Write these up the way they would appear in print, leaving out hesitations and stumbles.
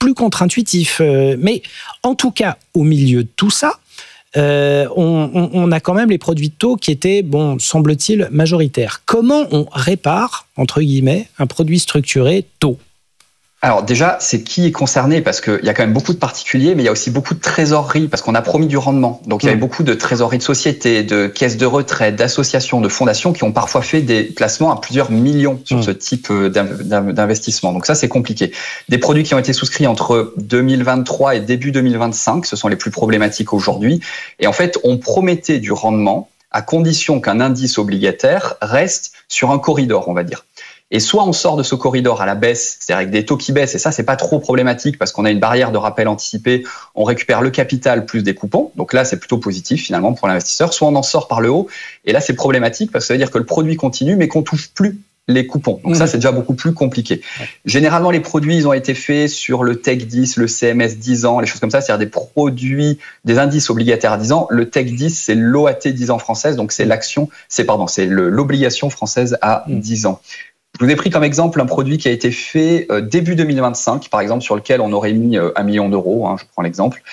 plus contre-intuitif. Mais en tout cas, au milieu de tout ça, on a quand même les produits de taux qui étaient, semble-t-il, majoritaires. Comment on répare, entre guillemets, un produit structuré taux ? Alors déjà, c'est qui est concerné, parce qu'il y a quand même beaucoup de particuliers, mais il y a aussi beaucoup de trésorerie, parce qu'on a promis du rendement. Donc il y avait beaucoup de trésorerie de sociétés, de caisses de retraite, d'associations, de fondations qui ont parfois fait des placements à plusieurs millions sur ce type d'investissement. Donc ça, c'est compliqué. Des produits qui ont été souscrits entre 2023 et début 2025, ce sont les plus problématiques aujourd'hui. Et en fait, on promettait du rendement à condition qu'un indice obligataire reste sur un corridor, on va dire. Et soit on sort de ce corridor à la baisse, c'est-à-dire avec des taux qui baissent, et ça, c'est pas trop problématique parce qu'on a une barrière de rappel anticipée, on récupère le capital plus des coupons. Donc là, c'est plutôt positif finalement pour l'investisseur. Soit on en sort par le haut, et là, c'est problématique parce que ça veut dire que le produit continue, mais qu'on touche plus les coupons. Donc ça, c'est déjà beaucoup plus compliqué. Généralement, les produits, ils ont été faits sur le Tech 10, le CMS 10 ans, les choses comme ça, c'est-à-dire des produits, des indices obligataires à 10 ans. Le Tech 10, c'est l'OAT 10 ans française, donc c'est l'obligation française à 10 ans. Je vous ai pris comme exemple un produit qui a été fait début 2025, par exemple, sur lequel on aurait mis 1 million d'euros, je prends l'exemple.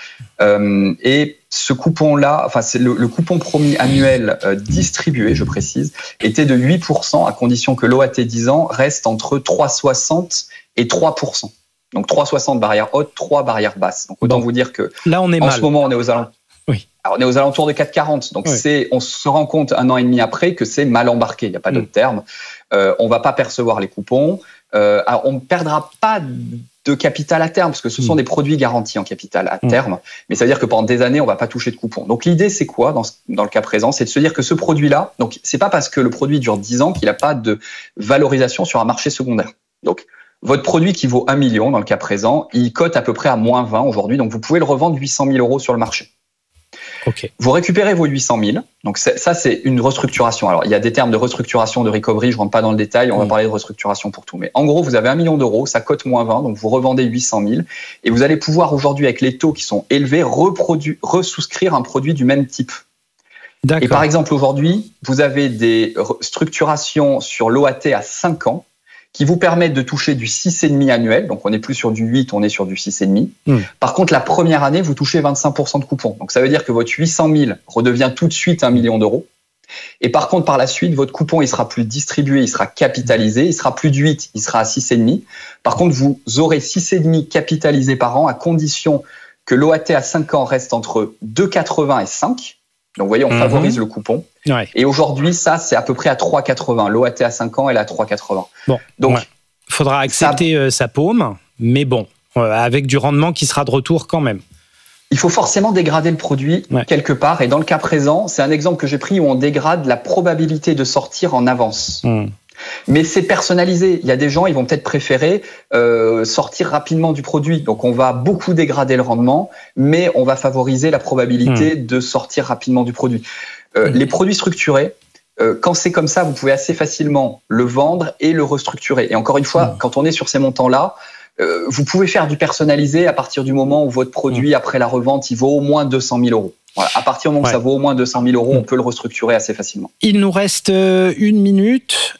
Et ce coupon-là, enfin, c'est le coupon promis annuel distribué, je précise, était de 8% à condition que l'OAT 10 ans reste entre 3,60 et 3%. Donc 3,60 barrière haute, 3 barrières basses. Donc autant vous dire que là, on est en ce moment, on est aux alentours. Oui. Alors, on est aux alentours de 4,40. Donc, on se rend compte 1 an et demi après que c'est mal embarqué. Il n'y a pas d'autre terme. On va pas percevoir les coupons. Alors, on ne perdra pas de capital à terme parce que ce sont des produits garantis en capital à terme. Mais ça veut dire que pendant des années, on va pas toucher de coupons. Donc, l'idée, c'est quoi dans le cas présent? C'est de se dire que ce produit-là, donc, c'est pas parce que le produit dure 10 ans qu'il n'a pas de valorisation sur un marché secondaire. Donc, votre produit qui vaut 1 million dans le cas présent, il cote à peu près à moins 20 aujourd'hui. Donc, vous pouvez le revendre 800 000 euros sur le marché. Okay. Vous récupérez vos 800 000. Donc ça, c'est une restructuration. Alors, il y a des termes de restructuration, de recovery. Je rentre pas dans le détail. On va parler de restructuration pour tout. Mais en gros, vous avez 1 million d'euros. Ça cote moins 20. Donc, vous revendez 800 000. Et vous allez pouvoir aujourd'hui, avec les taux qui sont élevés, resouscrire un produit du même type. D'accord. Et par exemple, aujourd'hui, vous avez des structurations sur l'OAT à 5 ans qui vous permettent de toucher du 6,5 annuel. Donc, on n'est plus sur du 8, on est sur du 6,5. Par contre, la première année, vous touchez 25% de coupons. Donc, ça veut dire que votre 800 000 redevient tout de suite 1 million d'euros. Et par contre, par la suite, votre coupon, il sera plus distribué, il sera capitalisé, il sera plus de 8, il sera à 6,5. Par contre, vous aurez 6,5 capitalisé par an à condition que l'OAT à 5 ans reste entre 2,80 et 5. Donc, vous voyez, on favorise le coupon. Ouais. Et aujourd'hui, ça, c'est à peu près à 3,80. L'OAT à 5 ans, elle est à 3,80. Bon, donc, faudra accepter sa paume, mais bon, avec du rendement qui sera de retour quand même. Il faut forcément dégrader le produit quelque part. Et dans le cas présent, c'est un exemple que j'ai pris où on dégrade la probabilité de sortir en avance. Mais c'est personnalisé. Il y a des gens, ils vont peut-être préférer sortir rapidement du produit. Donc, on va beaucoup dégrader le rendement, mais on va favoriser la probabilité de sortir rapidement du produit. Les produits structurés, quand c'est comme ça, vous pouvez assez facilement le vendre et le restructurer. Et encore une fois, quand on est sur ces montants-là, vous pouvez faire du personnalisé à partir du moment où votre produit, après la revente, il vaut au moins 200 000 euros. Voilà. À partir du moment où ça vaut au moins 200 000 euros, on peut le restructurer assez facilement. Il nous reste 1 minute.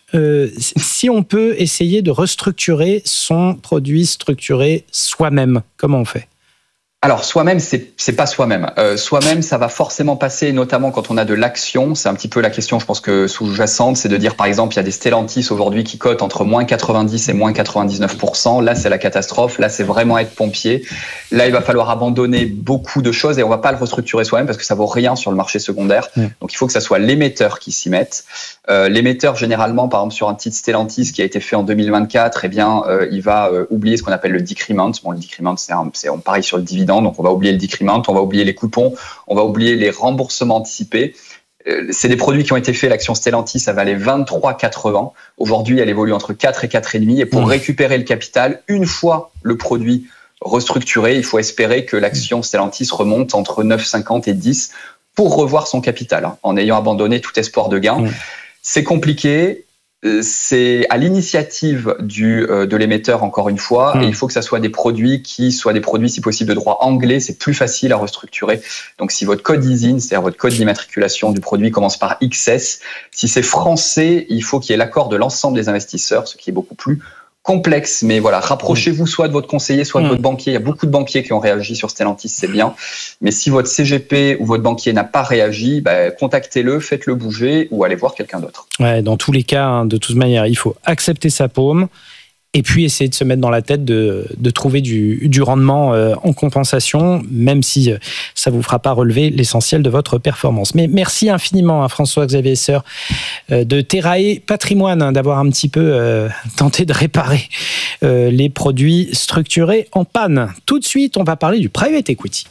Si on peut essayer de restructurer son produit structuré soi-même, comment on fait ? Alors, soi-même, c'est pas soi-même. Soi-même, ça va forcément passer, notamment quand on a de l'action. C'est un petit peu la question, je pense que sous-jacente, c'est de dire, par exemple, il y a des Stellantis aujourd'hui qui cotent entre moins 90 et moins 99%. Là, c'est la catastrophe. Là, c'est vraiment être pompier. Là, il va falloir abandonner beaucoup de choses et on va pas le restructurer soi-même parce que ça vaut rien sur le marché secondaire. Donc, il faut que ça soit l'émetteur qui s'y mette. L'émetteur, généralement, par exemple, sur un titre Stellantis qui a été fait en 2024, eh bien, il va oublier ce qu'on appelle le decrement. Bon, le decrement, on parie sur le dividende. Donc, on va oublier le decrement, on va oublier les coupons, on va oublier les remboursements anticipés. C'est des produits qui ont été faits. L'action Stellantis, ça valait 23,80. Aujourd'hui, elle évolue entre 4 et 4,5. Et pour récupérer le capital, une fois le produit restructuré, il faut espérer que l'action Stellantis remonte entre 9,50 et 10 pour revoir son capital, en ayant abandonné tout espoir de gain. C'est compliqué. C'est à l'initiative de l'émetteur, encore une fois, et il faut que ça soit des produits qui soient des produits, si possible, de droit anglais. C'est plus facile à restructurer. Donc, si votre code ISIN, c'est-à-dire votre code d'immatriculation du produit, commence par XS, si c'est français, il faut qu'il y ait l'accord de l'ensemble des investisseurs, ce qui est beaucoup plus complexe, mais voilà, rapprochez-vous soit de votre conseiller, soit de votre banquier. Il y a beaucoup de banquiers qui ont réagi sur Stellantis, c'est bien. Mais si votre CGP ou votre banquier n'a pas réagi, contactez-le, faites-le bouger ou allez voir quelqu'un d'autre. Ouais, dans tous les cas, de toute manière, il faut accepter sa paume. Et puis essayer de se mettre dans la tête de trouver du rendement en compensation, même si ça ne vous fera pas relever l'essentiel de votre performance. Mais merci infiniment à François-Xavier Esser de Terrae Patrimoine, d'avoir un petit peu tenté de réparer les produits structurés en panne. Tout de suite, on va parler du private equity.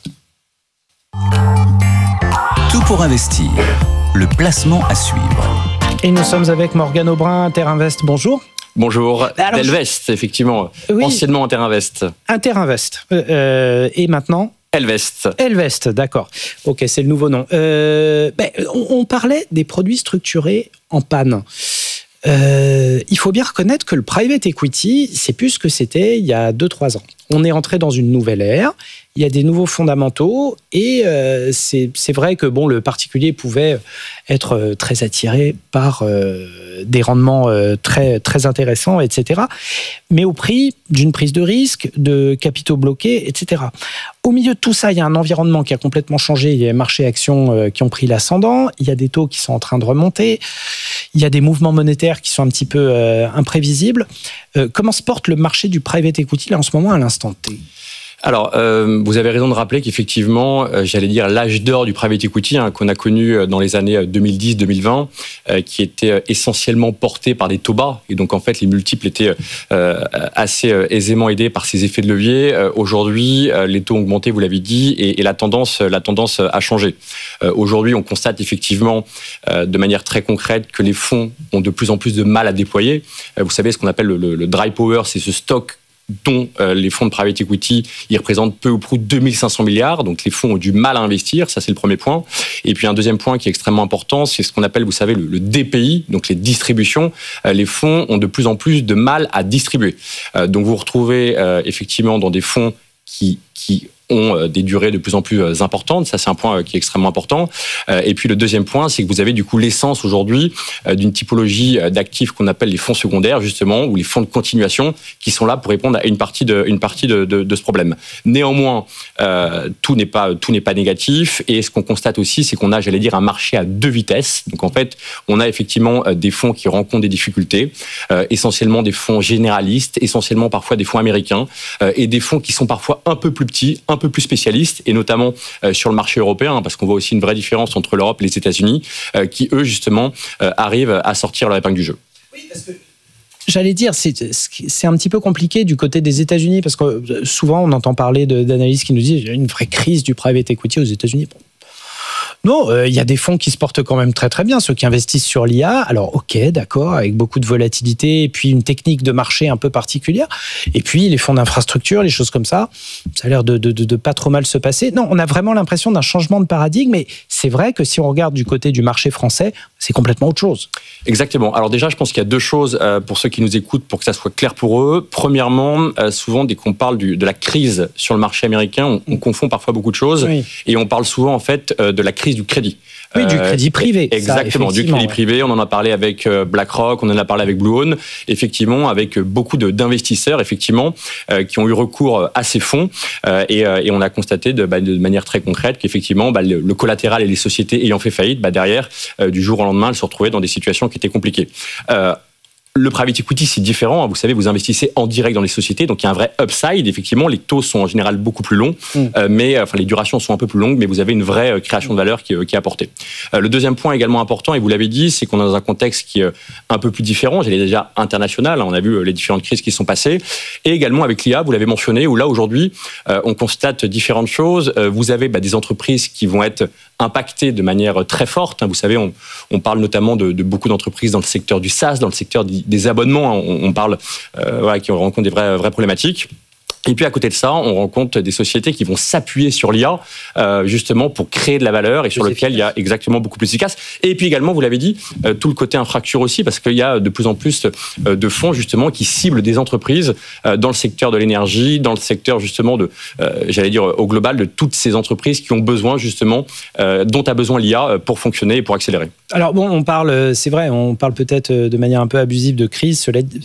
Tout pour investir, le placement à suivre. Et nous sommes avec Morgane Aubrin, Interinvest. Bonjour. Bonjour, Delvest, effectivement, oui. Anciennement Interinvest. Interinvest, et maintenant Elvest. Elvest, d'accord. Ok, c'est le nouveau nom. On parlait des produits structurés en panne. Il faut bien reconnaître que le private equity, c'est plus ce que c'était il y a 2-3 ans. On est entré dans une nouvelle ère, il y a des nouveaux fondamentaux et c'est vrai que le particulier pouvait être très attiré par des rendements très, très intéressants, etc. Mais au prix d'une prise de risque, de capitaux bloqués, etc. Au milieu de tout ça, il y a un environnement qui a complètement changé. Il y a les marchés actions qui ont pris l'ascendant. Il y a des taux qui sont en train de remonter. Il y a des mouvements monétaires qui sont un petit peu imprévisibles. Comment se porte le marché du private equity là en ce moment à l'instant T ? Alors, vous avez raison de rappeler qu'effectivement, j'allais dire l'âge d'or du private equity qu'on a connu dans les années 2010-2020, qui était essentiellement porté par des taux bas. Et donc, en fait, les multiples étaient assez aisément aidés par ces effets de levier. Aujourd'hui, les taux ont augmenté, vous l'avez dit, et la tendance a changé. Aujourd'hui, on constate effectivement, de manière très concrète, que les fonds ont de plus en plus de mal à déployer. Vous savez, ce qu'on appelle le dry power, c'est ce stock dont les fonds de private equity, ils représentent peu ou prou 2500 milliards, donc les fonds ont du mal à investir, ça c'est le premier point. Et puis un deuxième point qui est extrêmement important, c'est ce qu'on appelle, vous savez, le DPI, donc les distributions. Les fonds ont de plus en plus de mal à distribuer. Donc vous vous retrouvez effectivement dans des fonds qui ont des durées de plus en plus importantes. Ça, c'est un point qui est extrêmement important. Et puis, le deuxième point, c'est que vous avez du coup l'essence aujourd'hui d'une typologie d'actifs qu'on appelle les fonds secondaires, justement, ou les fonds de continuation, qui sont là pour répondre à une partie de ce problème. Néanmoins, tout n'est pas négatif. Et ce qu'on constate aussi, c'est qu'on a, j'allais dire, un marché à 2 vitesses. Donc, en fait, on a effectivement des fonds qui rencontrent des difficultés, essentiellement des fonds généralistes, essentiellement parfois des fonds américains, et des fonds qui sont parfois un peu plus petits, un peu plus spécialistes, et notamment sur le marché européen, parce qu'on voit aussi une vraie différence entre l'Europe et les États-Unis, qui eux justement arrivent à sortir leur épingle du jeu. Oui, parce que j'allais dire, c'est un petit peu compliqué du côté des États-Unis, parce que souvent on entend parler d'analystes qui nous disent qu'il y a une vraie crise du private equity aux États-Unis. Non, il y a des fonds qui se portent quand même très très bien, ceux qui investissent sur l'IA. Alors ok, d'accord, avec beaucoup de volatilité et puis une technique de marché un peu particulière. Et puis les fonds d'infrastructure, les choses comme ça, ça a l'air de pas trop mal se passer. Non, on a vraiment l'impression d'un changement de paradigme, mais c'est vrai que si on regarde du côté du marché français, c'est complètement autre chose. Exactement. Alors déjà, je pense qu'il y a 2 choses pour ceux qui nous écoutent, pour que ça soit clair pour eux. Premièrement, souvent, dès qu'on parle de la crise sur le marché américain, on confond parfois beaucoup de choses. Oui. Et on parle souvent, en fait, de la crise du crédit. Oui, du crédit privé. Exactement, du crédit privé. On en a parlé avec BlackRock, on en a parlé avec Blueown, effectivement, avec beaucoup d'investisseurs, effectivement, qui ont eu recours à ces fonds. Et on a constaté de manière très concrète qu'effectivement, le collatéral et les sociétés ayant fait faillite, derrière, du jour au lendemain, elles se retrouvaient dans des situations qui étaient compliquées. Le private equity, c'est différent. Vous savez, vous investissez en direct dans les sociétés, donc il y a un vrai upside. Effectivement, les taux sont en général beaucoup plus longs, mais les durations sont un peu plus longues, mais vous avez une vraie création de valeur qui est apportée. Le deuxième point également important, et vous l'avez dit, c'est qu'on est dans un contexte qui est un peu plus différent. J'allais déjà international. On a vu les différentes crises qui sont passées, et également avec l'IA, vous l'avez mentionné, où là aujourd'hui, on constate différentes choses. Vous avez des entreprises qui vont être impactées de manière très forte. Vous savez, on parle notamment de beaucoup d'entreprises dans le secteur du SaaS, dans le secteur des abonnements. On parle qui rencontrent des vraies problématiques. Et puis à côté de ça, on rencontre des sociétés qui vont s'appuyer sur l'IA justement pour créer de la valeur et sur lequel il y a exactement beaucoup plus efficace. Et puis également, vous l'avez dit, tout le côté infrastructure aussi, parce qu'il y a de plus en plus de fonds justement qui ciblent des entreprises dans le secteur de l'énergie, dans le secteur justement de, j'allais dire au global, de toutes ces entreprises qui ont besoin justement, dont a besoin l'IA pour fonctionner et pour accélérer. Alors bon, on parle, c'est vrai, on parle peut-être de manière un peu abusive de crise.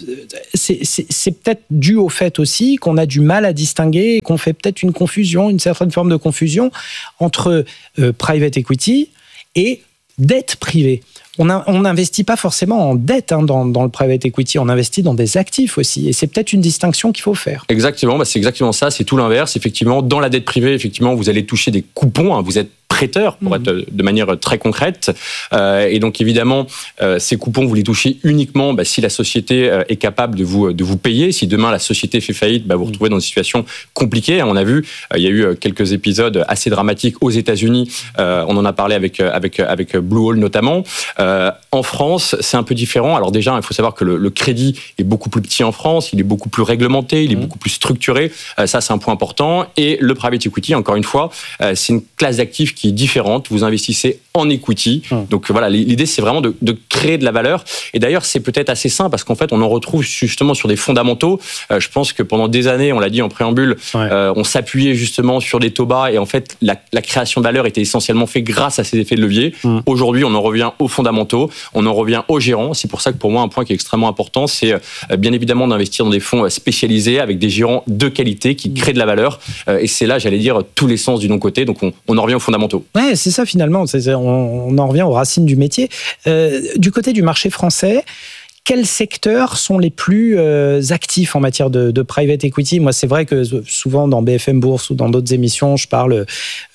C'est peut-être dû au fait aussi qu'on a du mal à distinguer, qu'on fait peut-être une certaine forme de confusion entre private equity et dette privée. On n'investit pas forcément en dette dans le private equity, on investit dans des actifs aussi. Et c'est peut-être une distinction qu'il faut faire. Exactement, c'est exactement ça, c'est tout l'inverse. Effectivement, dans la dette privée, effectivement, vous allez toucher des coupons, vous êtes prêteur, pour être de manière très concrète. Et donc, évidemment, ces coupons, vous les touchez uniquement si la société est capable de vous payer. Si demain, la société fait faillite, vous vous retrouvez dans une situation compliquée. On a vu, il y a eu quelques épisodes assez dramatiques aux États-Unis. On en a parlé avec Bluehole notamment. En France, c'est un peu différent. Alors déjà, il faut savoir que le crédit est beaucoup plus petit en France, il est beaucoup plus réglementé, il est beaucoup plus structuré. Ça, c'est un point important. Et le private equity, encore une fois, c'est une classe d'actifs qui est différente. Vous investissez en equity. Donc voilà, l'idée, c'est vraiment de créer de la valeur. Et d'ailleurs, c'est peut-être assez simple parce qu'en fait, on en retrouve justement sur des fondamentaux. Je pense que pendant des années, on l'a dit en préambule, on s'appuyait justement sur des taux bas et en fait, la création de valeur était essentiellement faite grâce à ces effets de levier. Aujourd'hui, on en revient aux fondamentaux, on en revient aux gérants. C'est pour ça que pour moi, un point qui est extrêmement important, c'est bien évidemment d'investir dans des fonds spécialisés avec des gérants de qualité qui créent de la valeur. Et c'est là, j'allais dire, tous les sens du non-côté. Donc, on en revient aux fondamentaux. Ouais, c'est ça finalement. On en revient aux racines du métier. Du côté du marché français, quels secteurs sont les plus actifs en matière de private equity ? Moi, c'est vrai que souvent dans BFM Bourse ou dans d'autres émissions, je parle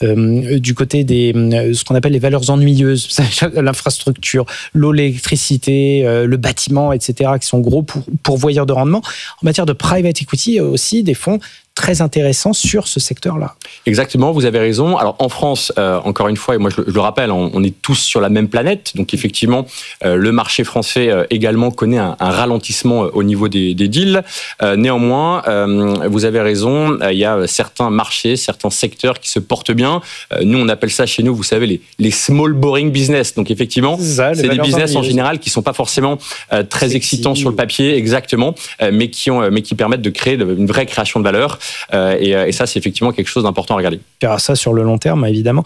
du côté des ce qu'on appelle les valeurs ennuyeuses, l'infrastructure, l'eau, l'électricité, le bâtiment, etc., qui sont gros pourvoyeurs de rendement. En matière de private equity, il y a aussi des fonds très intéressant sur ce secteur-là. Exactement, vous avez raison. Alors en France, encore une fois, et moi je le rappelle, on est tous sur la même planète. Donc effectivement, le marché français également connaît un ralentissement au niveau des deals. Néanmoins, vous avez raison, il y a certains marchés, certains secteurs qui se portent bien. Nous, on appelle ça chez nous, vous savez, les small boring business. Donc effectivement, c'est des business en général qui ne sont pas forcément très excitants sur le papier, exactement, mais qui permettent de créer une vraie création de valeur. Et ça, c'est effectivement quelque chose d'important à regarder. Alors ça, sur le long terme, évidemment.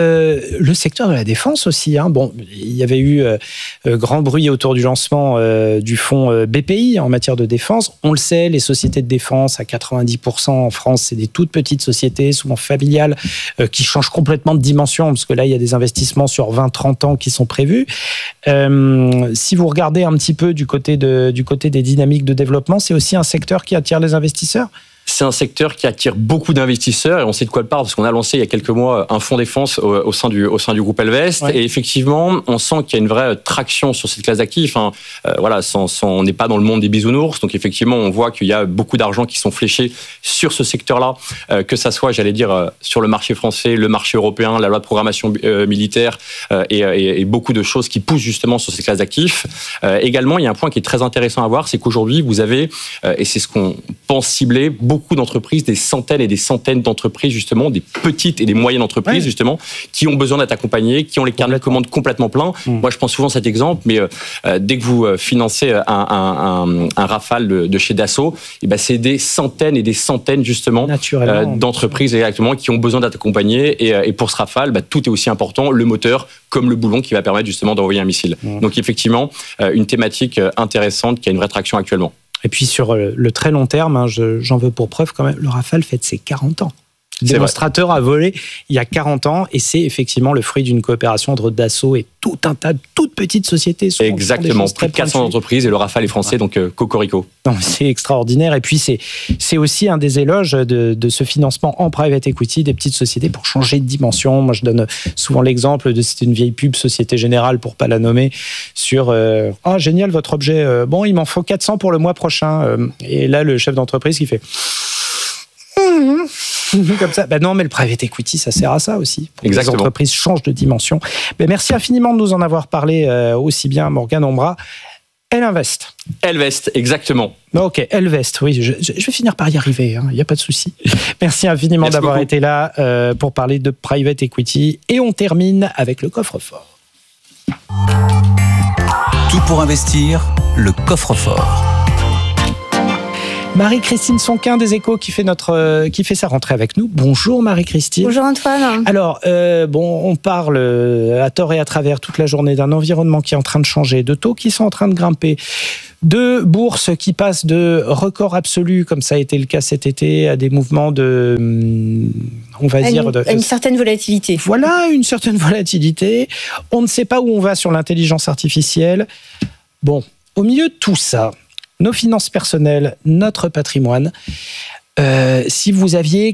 Le secteur de la défense aussi. Bon, il y avait eu grand bruit autour du lancement du fonds BPI en matière de défense. On le sait, les sociétés de défense, à 90% en France, c'est des toutes petites sociétés, souvent familiales, qui changent complètement de dimension, parce que là, il y a des investissements sur 20-30 ans qui sont prévus. Si vous regardez un petit peu du côté des dynamiques de développement, c'est aussi un secteur qui attire les investisseurs ? C'est un secteur qui attire beaucoup d'investisseurs et on sait de quoi elle parle parce qu'on a lancé il y a quelques mois un fonds défense au sein du groupe Elvest. Ouais. Et effectivement, on sent qu'il y a une vraie traction sur cette classe d'actifs. On n'est pas dans le monde des bisounours. Donc effectivement, on voit qu'il y a beaucoup d'argent qui sont fléchés sur ce secteur-là, que ça soit, j'allais dire, sur le marché français, le marché européen, la loi de programmation militaire et beaucoup de choses qui poussent justement sur ces classes d'actifs. Également, il y a un point qui est très intéressant à voir, c'est qu'aujourd'hui, vous avez, et c'est ce qu'on pense cibler, beaucoup d'entreprises, des centaines et des centaines d'entreprises, justement, des petites et des moyennes entreprises, justement, qui ont besoin d'être accompagnées, qui ont les carnets de commandes complètement pleins. Moi, je prends souvent cet exemple, mais dès que vous financez un Rafale de chez Dassault, c'est des centaines et des centaines, justement, d'entreprises exactement, qui ont besoin d'être accompagnées. Et pour ce Rafale, tout est aussi important, le moteur comme le boulon qui va permettre justement d'envoyer un missile. Donc, effectivement, une thématique intéressante qui a une vraie traction actuellement. Et puis sur le très long terme, j'en veux pour preuve quand même, le Rafale fête ses 40 ans. Le démonstrateur a volé il y a 40 ans et c'est effectivement le fruit d'une coopération entre Dassault et tout un tas de toutes petites sociétés. Exactement, plus de 400 entreprises et le Rafale est français, donc cocorico. Non, c'est extraordinaire et puis c'est aussi un des éloges de ce financement en private equity des petites sociétés pour changer de dimension. Moi, je donne souvent l'exemple c'était une vieille pub Société Générale pour pas la nommer sur génial votre objet, bon il m'en faut 400 pour le mois prochain et là le chef d'entreprise qui fait comme ça. Non, mais le private equity, ça sert à ça aussi. Pour que les entreprises changent de dimension. Merci infiniment de nous en avoir parlé aussi bien, Morgane Hombrat. Elvest. Elvest, exactement. Ok, Elvest, oui, je vais finir par y arriver, il n'y a pas de souci. Merci infiniment d'avoir été là pour parler de private equity. Et on termine avec le coffre-fort. Tout pour investir, le coffre-fort. Marie-Christine Sonquin des Échos qui fait sa rentrée avec nous. Bonjour Marie-Christine. Bonjour Antoine. Alors, on parle à tort et à travers toute la journée d'un environnement qui est en train de changer, de taux qui sont en train de grimper, de bourses qui passent de records absolus, comme ça a été le cas cet été, à des mouvements de, on va dire... Une certaine volatilité. Voilà, une certaine volatilité. On ne sait pas où on va sur l'intelligence artificielle. Bon, au milieu de tout ça, nos finances personnelles, notre patrimoine. Si vous aviez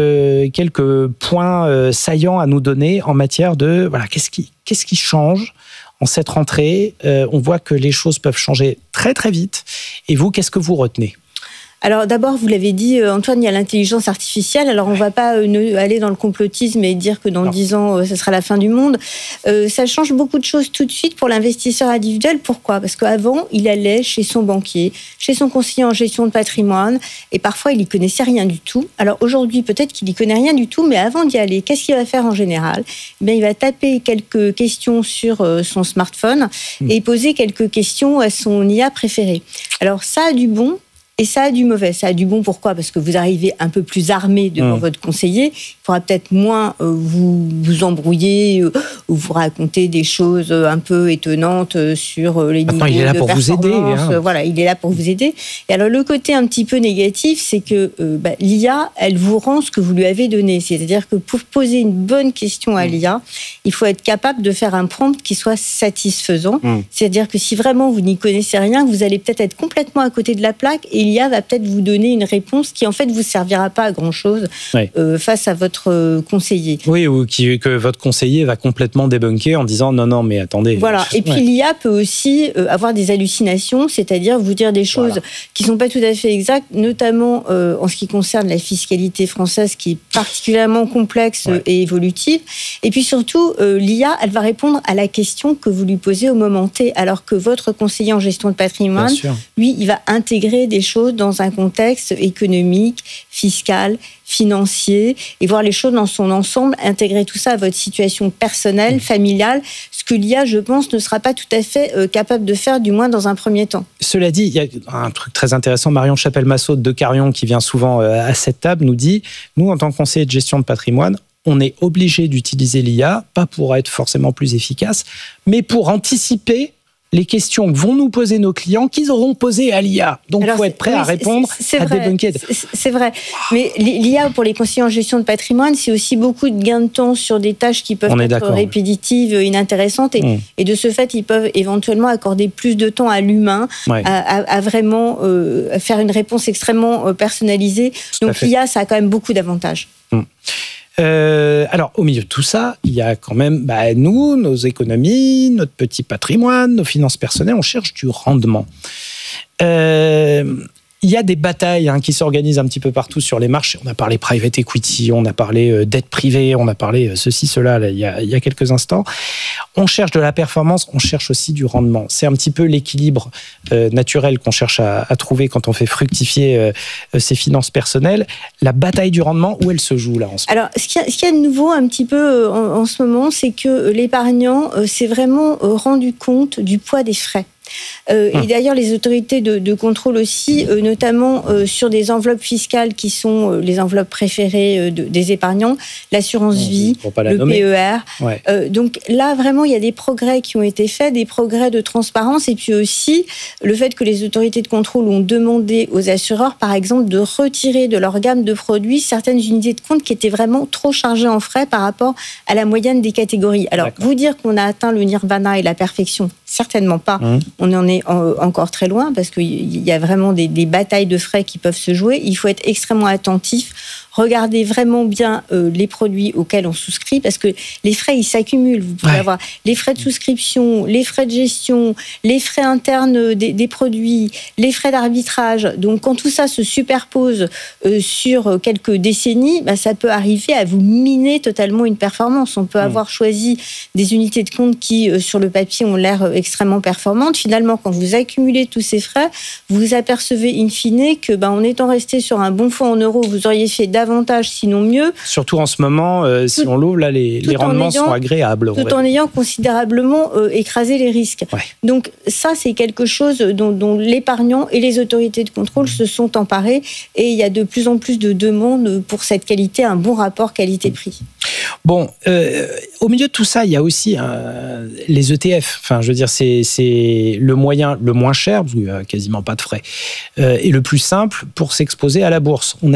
quelques points saillants à nous donner en matière de voilà, qu'est-ce qui change en cette rentrée. On voit que les choses peuvent changer très très vite. Et vous, qu'est-ce que vous retenez ? Alors d'abord, vous l'avez dit, Antoine, il y a l'intelligence artificielle. Alors on ne va pas aller dans le complotisme et dire que dans 10 ans, ce sera la fin du monde. Ça change beaucoup de choses tout de suite pour l'investisseur individuel. Pourquoi ? Parce qu'avant, il allait chez son banquier, chez son conseiller en gestion de patrimoine, et parfois il n'y connaissait rien du tout. Alors aujourd'hui, peut-être qu'il n'y connaît rien du tout, mais avant d'y aller, qu'est-ce qu'il va faire en général ? Eh bien, il va taper quelques questions sur son smartphone et poser quelques questions à son IA préféré. Alors ça a du bon. Et ça a du mauvais. Ça a du bon, pourquoi ? Parce que vous arrivez un peu plus armé devant votre conseiller. Il pourra peut-être moins vous embrouiller ou vous raconter des choses un peu étonnantes sur les niveaux de performance. Il est là pour vous aider. Voilà, il est là pour vous aider. Et alors, le côté un petit peu négatif, c'est que l'IA, elle vous rend ce que vous lui avez donné. C'est-à-dire que pour poser une bonne question à l'IA, il faut être capable de faire un prompt qui soit satisfaisant. C'est-à-dire que si vraiment vous n'y connaissez rien, vous allez peut-être être complètement à côté de la plaque et l'IA va peut-être vous donner une réponse qui en fait vous servira pas à grand chose face à votre conseiller. Oui, ou que votre conseiller va complètement débunker en disant non mais attendez. Voilà. Et puis l'IA peut aussi avoir des hallucinations, c'est-à-dire vous dire des choses qui sont pas tout à fait exactes, notamment en ce qui concerne la fiscalité française qui est particulièrement complexe et évolutive. Et puis surtout l'IA, elle va répondre à la question que vous lui posez au moment T, alors que votre conseiller en gestion de patrimoine, lui, il va intégrer des choses dans un contexte économique, fiscal, financier, et voir les choses dans son ensemble, intégrer tout ça à votre situation personnelle, familiale, ce que l'IA, je pense, ne sera pas tout à fait capable de faire, du moins dans un premier temps. Cela dit, il y a un truc très intéressant, Marion Chapelle-Massot de Carion, qui vient souvent à cette table, nous dit, nous, en tant que conseiller de gestion de patrimoine, on est obligé d'utiliser l'IA, pas pour être forcément plus efficace, mais pour anticiper les questions que vont nous poser nos clients, qu'ils auront posées à l'IA. Donc, il faut être prêt à répondre, à débunker. C'est vrai. Mais l'IA, pour les conseillers en gestion de patrimoine, c'est aussi beaucoup de gains de temps sur des tâches qui peuvent être répétitives, inintéressantes. Et de ce fait, ils peuvent éventuellement accorder plus de temps à l'humain, à vraiment faire une réponse extrêmement personnalisée. Donc, l'IA, ça a quand même beaucoup d'avantages. Alors, au milieu de tout ça, il y a quand même nous, nos économies, notre petit patrimoine, nos finances personnelles, on cherche du rendement. Il y a des batailles qui s'organisent un petit peu partout sur les marchés. On a parlé private equity, on a parlé dette privée, on a parlé ceci, cela il y a quelques instants. On cherche de la performance, on cherche aussi du rendement. C'est un petit peu l'équilibre naturel qu'on cherche à trouver quand on fait fructifier ses finances personnelles. La bataille du rendement, où elle se joue là en ce moment ? Alors, ce qu'il y a de nouveau un petit peu en ce moment, c'est que l'épargnant s'est vraiment rendu compte du poids des frais. Et d'ailleurs, les autorités de contrôle aussi, notamment sur des enveloppes fiscales qui sont les enveloppes préférées des épargnants, l'assurance vie, le PER. Donc là, vraiment, il y a des progrès qui ont été faits, des progrès de transparence, et puis aussi le fait que les autorités de contrôle ont demandé aux assureurs, par exemple, de retirer de leur gamme de produits certaines unités de compte qui étaient vraiment trop chargées en frais par rapport à la moyenne des catégories. Alors, vous dire qu'on a atteint le nirvana et la perfection, certainement pas. On en est encore très loin parce qu'il y a vraiment des batailles de frais qui peuvent se jouer. Il faut être extrêmement attentif, regardez vraiment bien les produits auxquels on souscrit, parce que les frais, ils s'accumulent. Vous pouvez avoir les frais de souscription, les frais de gestion, les frais internes des produits, les frais d'arbitrage. Donc, quand tout ça se superpose sur quelques décennies, ça peut arriver à vous miner totalement une performance. On peut avoir choisi des unités de compte qui, sur le papier, ont l'air extrêmement performantes. Finalement, quand vous accumulez tous ces frais, vous vous apercevez in fine que, en étant resté sur un bon fonds en euros, vous auriez fait davantage, sinon mieux. Surtout en ce moment, si on l'ouvre, là, les rendements sont agréables. Tout en ayant considérablement écrasé les risques. Ouais. Donc ça, c'est quelque chose dont l'épargnant et les autorités de contrôle se sont emparés, et il y a de plus en plus de demandes pour cette qualité, un bon rapport qualité-prix. Bon, au milieu de tout ça, il y a aussi les ETF. Enfin, je veux dire, c'est le moyen le moins cher, parce qu'il n'y a quasiment pas de frais, et le plus simple pour s'exposer à la bourse. On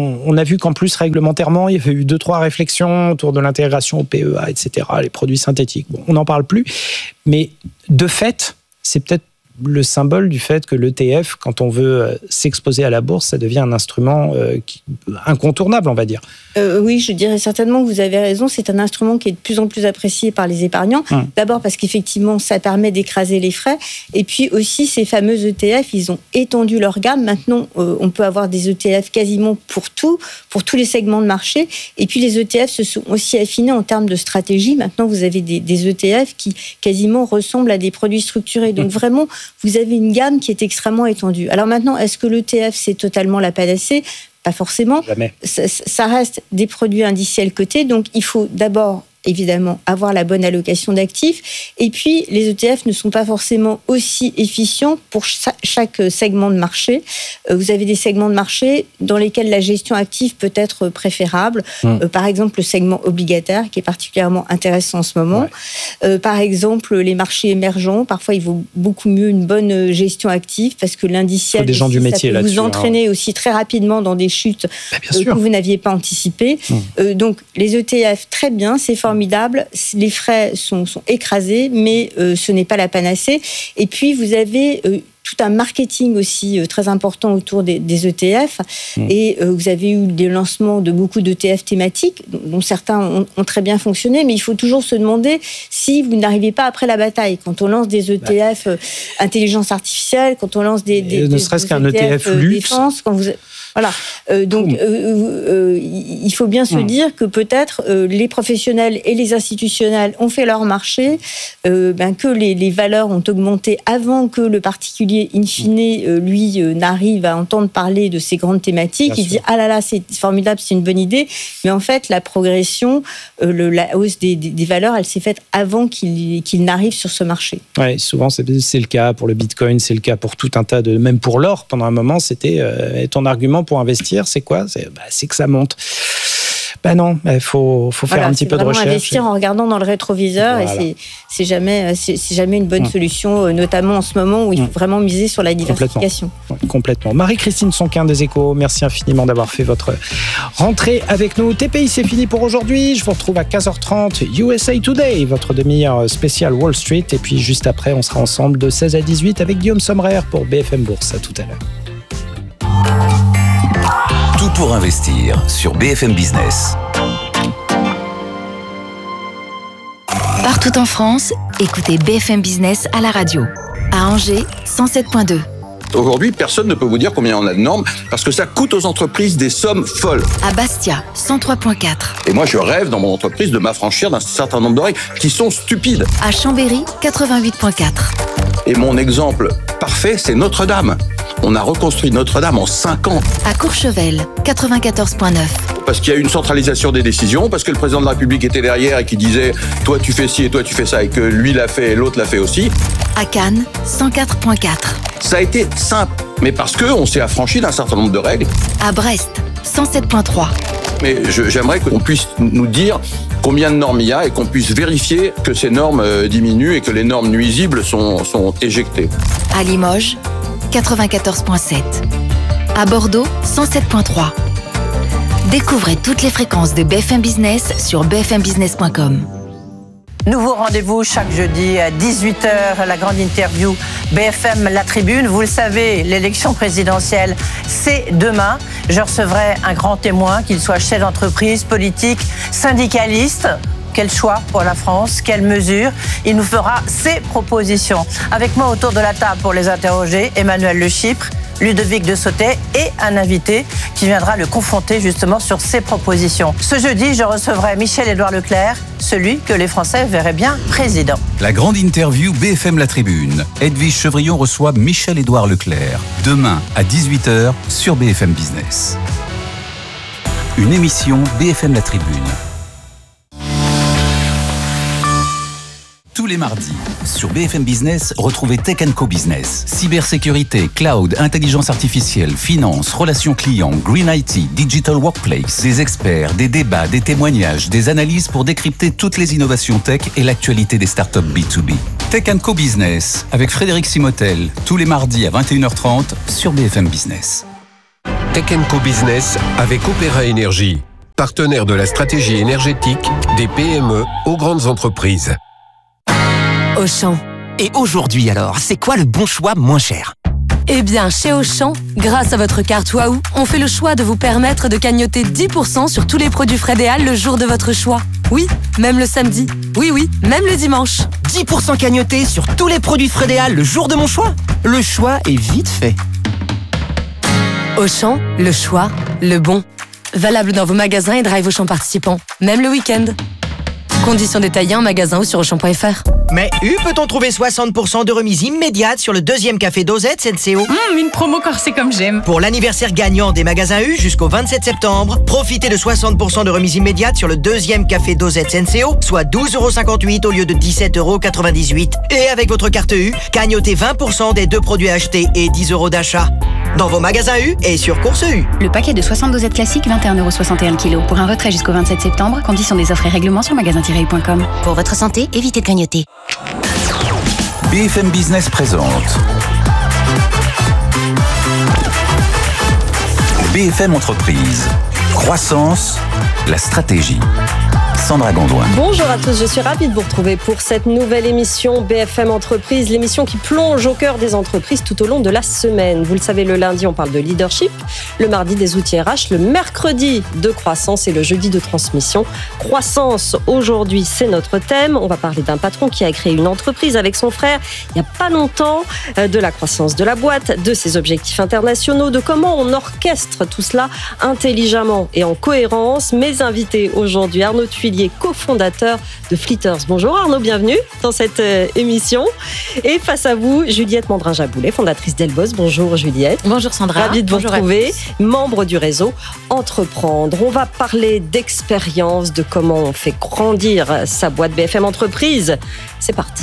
a vu qu'en plus, réglementairement, il y avait eu 2-3 réflexions autour de l'intégration au PEA, etc., les produits synthétiques. Bon, on n'en parle plus, mais de fait, c'est peut-être le symbole du fait que l'ETF, quand on veut s'exposer à la bourse, ça devient un instrument incontournable, on va dire. Oui, je dirais certainement que vous avez raison. C'est un instrument qui est de plus en plus apprécié par les épargnants. D'abord parce qu'effectivement, ça permet d'écraser les frais. Et puis aussi, ces fameux ETF, ils ont étendu leur gamme. Maintenant, on peut avoir des ETF quasiment pour tous les segments de marché. Et puis, les ETF se sont aussi affinés en termes de stratégie. Maintenant, vous avez des ETF qui quasiment ressemblent à des produits structurés. Donc, vraiment, vous avez une gamme qui est extrêmement étendue. Alors maintenant, est-ce que l'ETF, c'est totalement la panacée ? Pas forcément. Jamais. Ça reste des produits indiciels cotés, donc il faut d'abord évidemment avoir la bonne allocation d'actifs. Et puis, les ETF ne sont pas forcément aussi efficients pour chaque segment de marché. Vous avez des segments de marché dans lesquels la gestion active peut être préférable. Par exemple, le segment obligataire, qui est particulièrement intéressant en ce moment. Par exemple, les marchés émergents. Parfois, il vaut beaucoup mieux une bonne gestion active parce que l'indiciel, des gens du métier ça peut vous entraîner aussi très rapidement dans des chutes que vous n'aviez pas anticipées. Donc, les ETF, très bien, c'est formidable. Les frais sont écrasés, mais ce n'est pas la panacée. Et puis, vous avez tout un marketing aussi très important autour des ETF. Et vous avez eu des lancements de beaucoup d'ETF thématiques, dont certains ont très bien fonctionné, mais il faut toujours se demander si vous n'arrivez pas après la bataille. Quand on lance des ETF intelligence artificielle, quand on lance ne serait-ce qu'un ETF luxe. Défense, quand vous... Voilà. Donc, il faut bien se dire que peut-être les professionnels et les institutionnels ont fait leur marché, que les valeurs ont augmenté avant que le particulier, in fine, lui, n'arrive à entendre parler de ces grandes thématiques. Il dit « Ah là là, c'est formidable, c'est une bonne idée ». Mais en fait, la progression, la hausse des valeurs, elle s'est faite avant qu'il n'arrive sur ce marché. Oui, souvent, c'est le cas pour le Bitcoin, c'est le cas pour tout un tas de... Même pour l'or, pendant un moment, c'était ton argument pour investir, c'est quoi ? C'est que ça monte. Non, il faut faire un petit peu de recherche. Investir en regardant dans le rétroviseur, voilà. Et c'est jamais une bonne solution, notamment en ce moment où il faut vraiment miser sur la diversification. Complètement. Marie-Christine Sonquin des Échos, merci infiniment d'avoir fait votre rentrée avec nous. TPI, c'est fini pour aujourd'hui. Je vous retrouve à 15h30 USA Today, votre demi-heure spéciale Wall Street. Et puis juste après, on sera ensemble de 16 à 18 avec Guillaume Sommerer pour BFM Bourse. À tout à l'heure. Tout pour investir sur BFM Business. Partout en France, écoutez BFM Business à la radio. À Angers, 107.2. Aujourd'hui, personne ne peut vous dire combien on a de normes parce que ça coûte aux entreprises des sommes folles. À Bastia, 103.4. Et moi, je rêve dans mon entreprise de m'affranchir d'un certain nombre de règles qui sont stupides. À Chambéry, 88.4. Et mon exemple parfait, c'est Notre-Dame. On a reconstruit Notre-Dame en 5 ans. À Courchevel, 94.9. Parce qu'il y a une centralisation des décisions, parce que le président de la République était derrière et qui disait « toi tu fais ci et toi tu fais ça » et que lui l'a fait et l'autre l'a fait aussi. À Cannes, 104.4. Ça a été simple, mais parce qu'on s'est affranchi d'un certain nombre de règles. À Brest, 107.3. Mais j'aimerais qu'on puisse nous dire combien de normes il y a et qu'on puisse vérifier que ces normes diminuent et que les normes nuisibles sont éjectées. À Limoges, 94.7. À Bordeaux, 107.3. Découvrez toutes les fréquences de BFM Business sur bfmbusiness.com. Nouveau rendez-vous chaque jeudi à 18h, la grande interview BFM La Tribune. Vous le savez, l'élection présidentielle, c'est demain. Je recevrai un grand témoin, qu'il soit chef d'entreprise, politique, syndicaliste. Quel choix pour la France? Quelles mesures? Il nous fera ses propositions. Avec moi autour de la table pour les interroger, Emmanuel Le Chypre, Ludovic de Sautet et un invité qui viendra le confronter justement sur ses propositions. Ce jeudi, je recevrai Michel-Édouard Leclerc, celui que les Français verraient bien président. La grande interview BFM La Tribune. Edwige Chevrillon reçoit Michel-Édouard Leclerc. Demain à 18h sur BFM Business. Une émission BFM La Tribune. Tous les mardis, sur BFM Business, retrouvez Tech & Co Business. Cybersécurité, cloud, intelligence artificielle, finance, relations clients, green IT, digital workplace. Des experts, des débats, des témoignages, des analyses pour décrypter toutes les innovations tech et l'actualité des startups B2B. Tech & Co Business, avec Frédéric Simotel, tous les mardis à 21h30 sur BFM Business. Tech & Co Business avec Opéra Énergie, partenaire de la stratégie énergétique des PME aux grandes entreprises. Auchan. Et aujourd'hui alors, c'est quoi le bon choix moins cher? Eh bien, chez Auchan, grâce à votre carte Waouh, on fait le choix de vous permettre de cagnotter 10% sur tous les produits Frédéal le jour de votre choix. Oui, même le samedi. Oui, même le dimanche. 10% cagnotés sur tous les produits Frédéal le jour de mon choix? Le choix est vite fait. Auchan, le choix, le bon. Valable dans vos magasins et drive Auchan participants, même le week-end. Conditions détaillées en magasin ou sur Auchan.fr. Mais peut-on trouver 60% de remise immédiate sur le deuxième café Dosette Senseo? Une promo corsée comme j'aime. Pour l'anniversaire gagnant des magasins U jusqu'au 27 septembre, profitez de 60% de remise immédiate sur le deuxième café Dosette Senseo, soit 12,58€ au lieu de 17,98€. Et avec votre carte U, cagnotez 20% des 2 produits achetés et 10€ d'achat. Dans vos magasins U et sur Course U. Le paquet de 60 dosettes classiques, 21,61€ kg. Pour un retrait jusqu'au 27 septembre, conditions des offres et règlements sur magasin-u.com. Pour votre santé, évitez de grignoter. BFM Business présente BFM Entreprise. Croissance, la stratégie. Sandra Gondouin. Bonjour à tous, je suis ravie de vous retrouver pour cette nouvelle émission BFM Entreprise, l'émission qui plonge au cœur des entreprises tout au long de la semaine. Vous le savez, le lundi, on parle de leadership, le mardi des outils RH, le mercredi de croissance et le jeudi de transmission. Croissance, aujourd'hui, c'est notre thème. On va parler d'un patron qui a créé une entreprise avec son frère il n'y a pas longtemps, de la croissance de la boîte, de ses objectifs internationaux, de comment on orchestre tout cela intelligemment et en cohérence. Mes invités aujourd'hui, Arnaud Thuillier, cofondateur de Flitters. Bonjour Arnaud, bienvenue dans cette émission. Et face à vous, Juliette Mandrin-Jaboulet, fondatrice d'Elboss. Bonjour Juliette. Bonjour Sandra. Ravie de vous retrouver, membre du réseau Entreprendre. On va parler d'expérience, de comment on fait grandir sa boîte BFM Entreprise. C'est parti.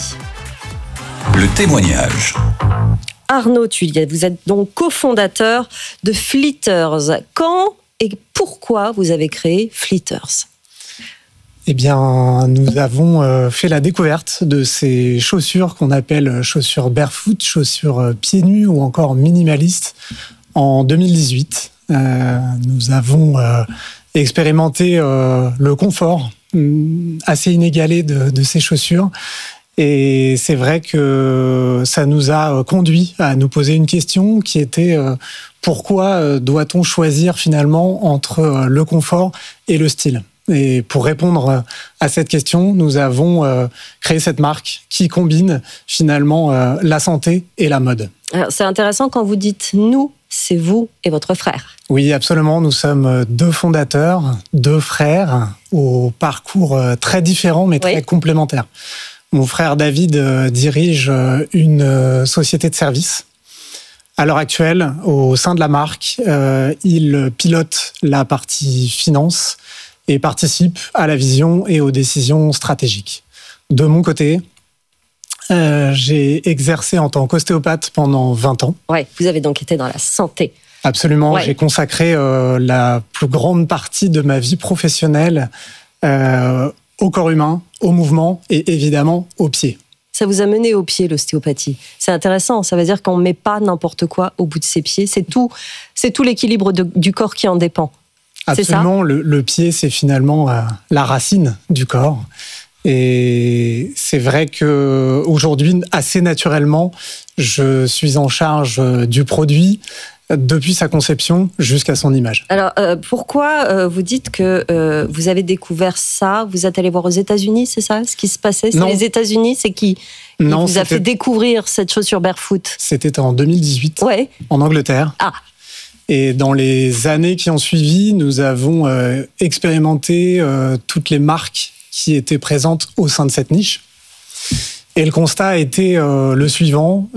Le témoignage. Arnaud Thuillier, vous êtes donc cofondateur de Flitters. Quand et pourquoi vous avez créé Flitters ? Eh bien, nous avons fait la découverte de ces chaussures qu'on appelle chaussures barefoot, chaussures pieds nus ou encore minimalistes en 2018. Nous avons expérimenté le confort assez inégalé de ces chaussures. Et c'est vrai que ça nous a conduit à nous poser une question qui était pourquoi doit-on choisir finalement entre le confort et le style ? Et pour répondre à cette question, nous avons créé cette marque qui combine finalement la santé et la mode. Alors, c'est intéressant quand vous dites « nous », c'est vous et votre frère. Oui, absolument. Nous sommes 2 fondateurs, 2 frères, au parcours très différents mais très complémentaires. Mon frère David dirige une société de services. À l'heure actuelle, au sein de la marque, il pilote la partie finance et participe à la vision et aux décisions stratégiques. De mon côté, j'ai exercé en tant qu'ostéopathe pendant 20 ans. Oui, vous avez donc été dans la santé. Absolument, ouais. J'ai consacré la plus grande partie de ma vie professionnelle au corps humain, au mouvement et évidemment aux pieds. Ça vous a mené aux pieds, l'ostéopathie. C'est intéressant, ça veut dire qu'on ne met pas n'importe quoi au bout de ses pieds. C'est tout l'équilibre du corps qui en dépend. Absolument, le pied, c'est finalement la racine du corps. Et c'est vrai que aujourd'hui, assez naturellement, je suis en charge du produit depuis sa conception jusqu'à son image. Alors, pourquoi vous dites que vous avez découvert ça? Vous êtes allé voir aux États-Unis, c'est ça, ce qui se passait? C'est les États-Unis, c'est qui vous a fait découvrir cette chaussure barefoot? C'était en 2018, en Angleterre. Ah. Et dans les années qui ont suivi, nous avons expérimenté toutes les marques qui étaient présentes au sein de cette niche. Et le constat a été le suivant.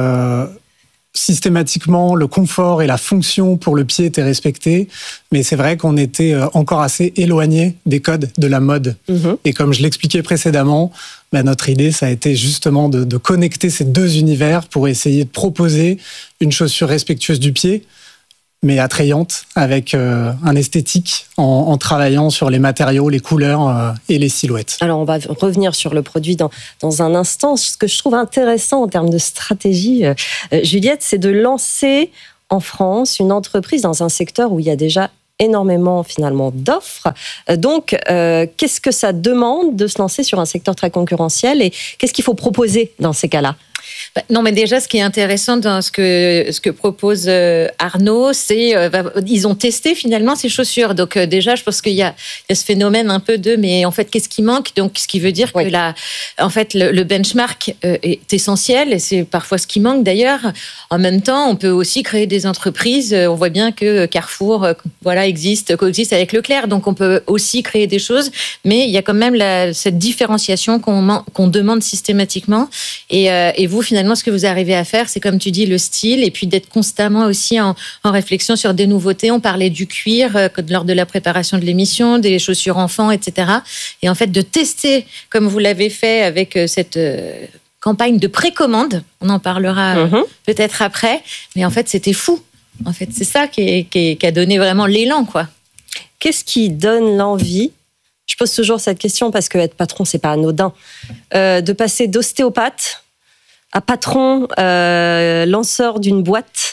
Systématiquement, le confort et la fonction pour le pied étaient respectés, mais c'est vrai qu'on était encore assez éloigné des codes de la mode. Et comme je l'expliquais précédemment, notre idée, ça a été justement de connecter ces deux univers pour essayer de proposer une chaussure respectueuse du pied, mais attrayante, avec un esthétique en travaillant sur les matériaux, les couleurs et les silhouettes. Alors, on va revenir sur le produit dans un instant. Ce que je trouve intéressant en termes de stratégie, Juliette, c'est de lancer en France une entreprise dans un secteur où il y a déjà énormément finalement d'offres. Donc, qu'est-ce que ça demande de se lancer sur un secteur très concurrentiel et qu'est-ce qu'il faut proposer dans ces cas-là? Non, mais déjà, ce qui est intéressant dans ce que propose Arnaud, c'est ils ont testé finalement ces chaussures. Donc déjà, je pense qu'il y a ce phénomène un peu mais en fait, qu'est-ce qui manque? Donc, ce qui veut dire que en fait, le benchmark est essentiel et c'est parfois ce qui manque d'ailleurs. En même temps, on peut aussi créer des entreprises. On voit bien que Carrefour, coexiste avec Leclerc. Donc, on peut aussi créer des choses, mais il y a quand même cette différenciation qu'on demande systématiquement. Et vous, finalement, ce que vous arrivez à faire, c'est comme tu dis, le style, et puis d'être constamment aussi en réflexion sur des nouveautés. On parlait du cuir lors de la préparation de l'émission, des chaussures enfants, etc. Et en fait, de tester, comme vous l'avez fait avec cette campagne de précommande, on en parlera peut-être après, mais en fait, c'était fou. En fait, c'est ça qui a donné vraiment l'élan, quoi. Qu'est-ce qui donne l'envie? Je pose toujours cette question parce que être patron, c'est pas anodin. De passer d'ostéopathe à patron, lanceur d'une boîte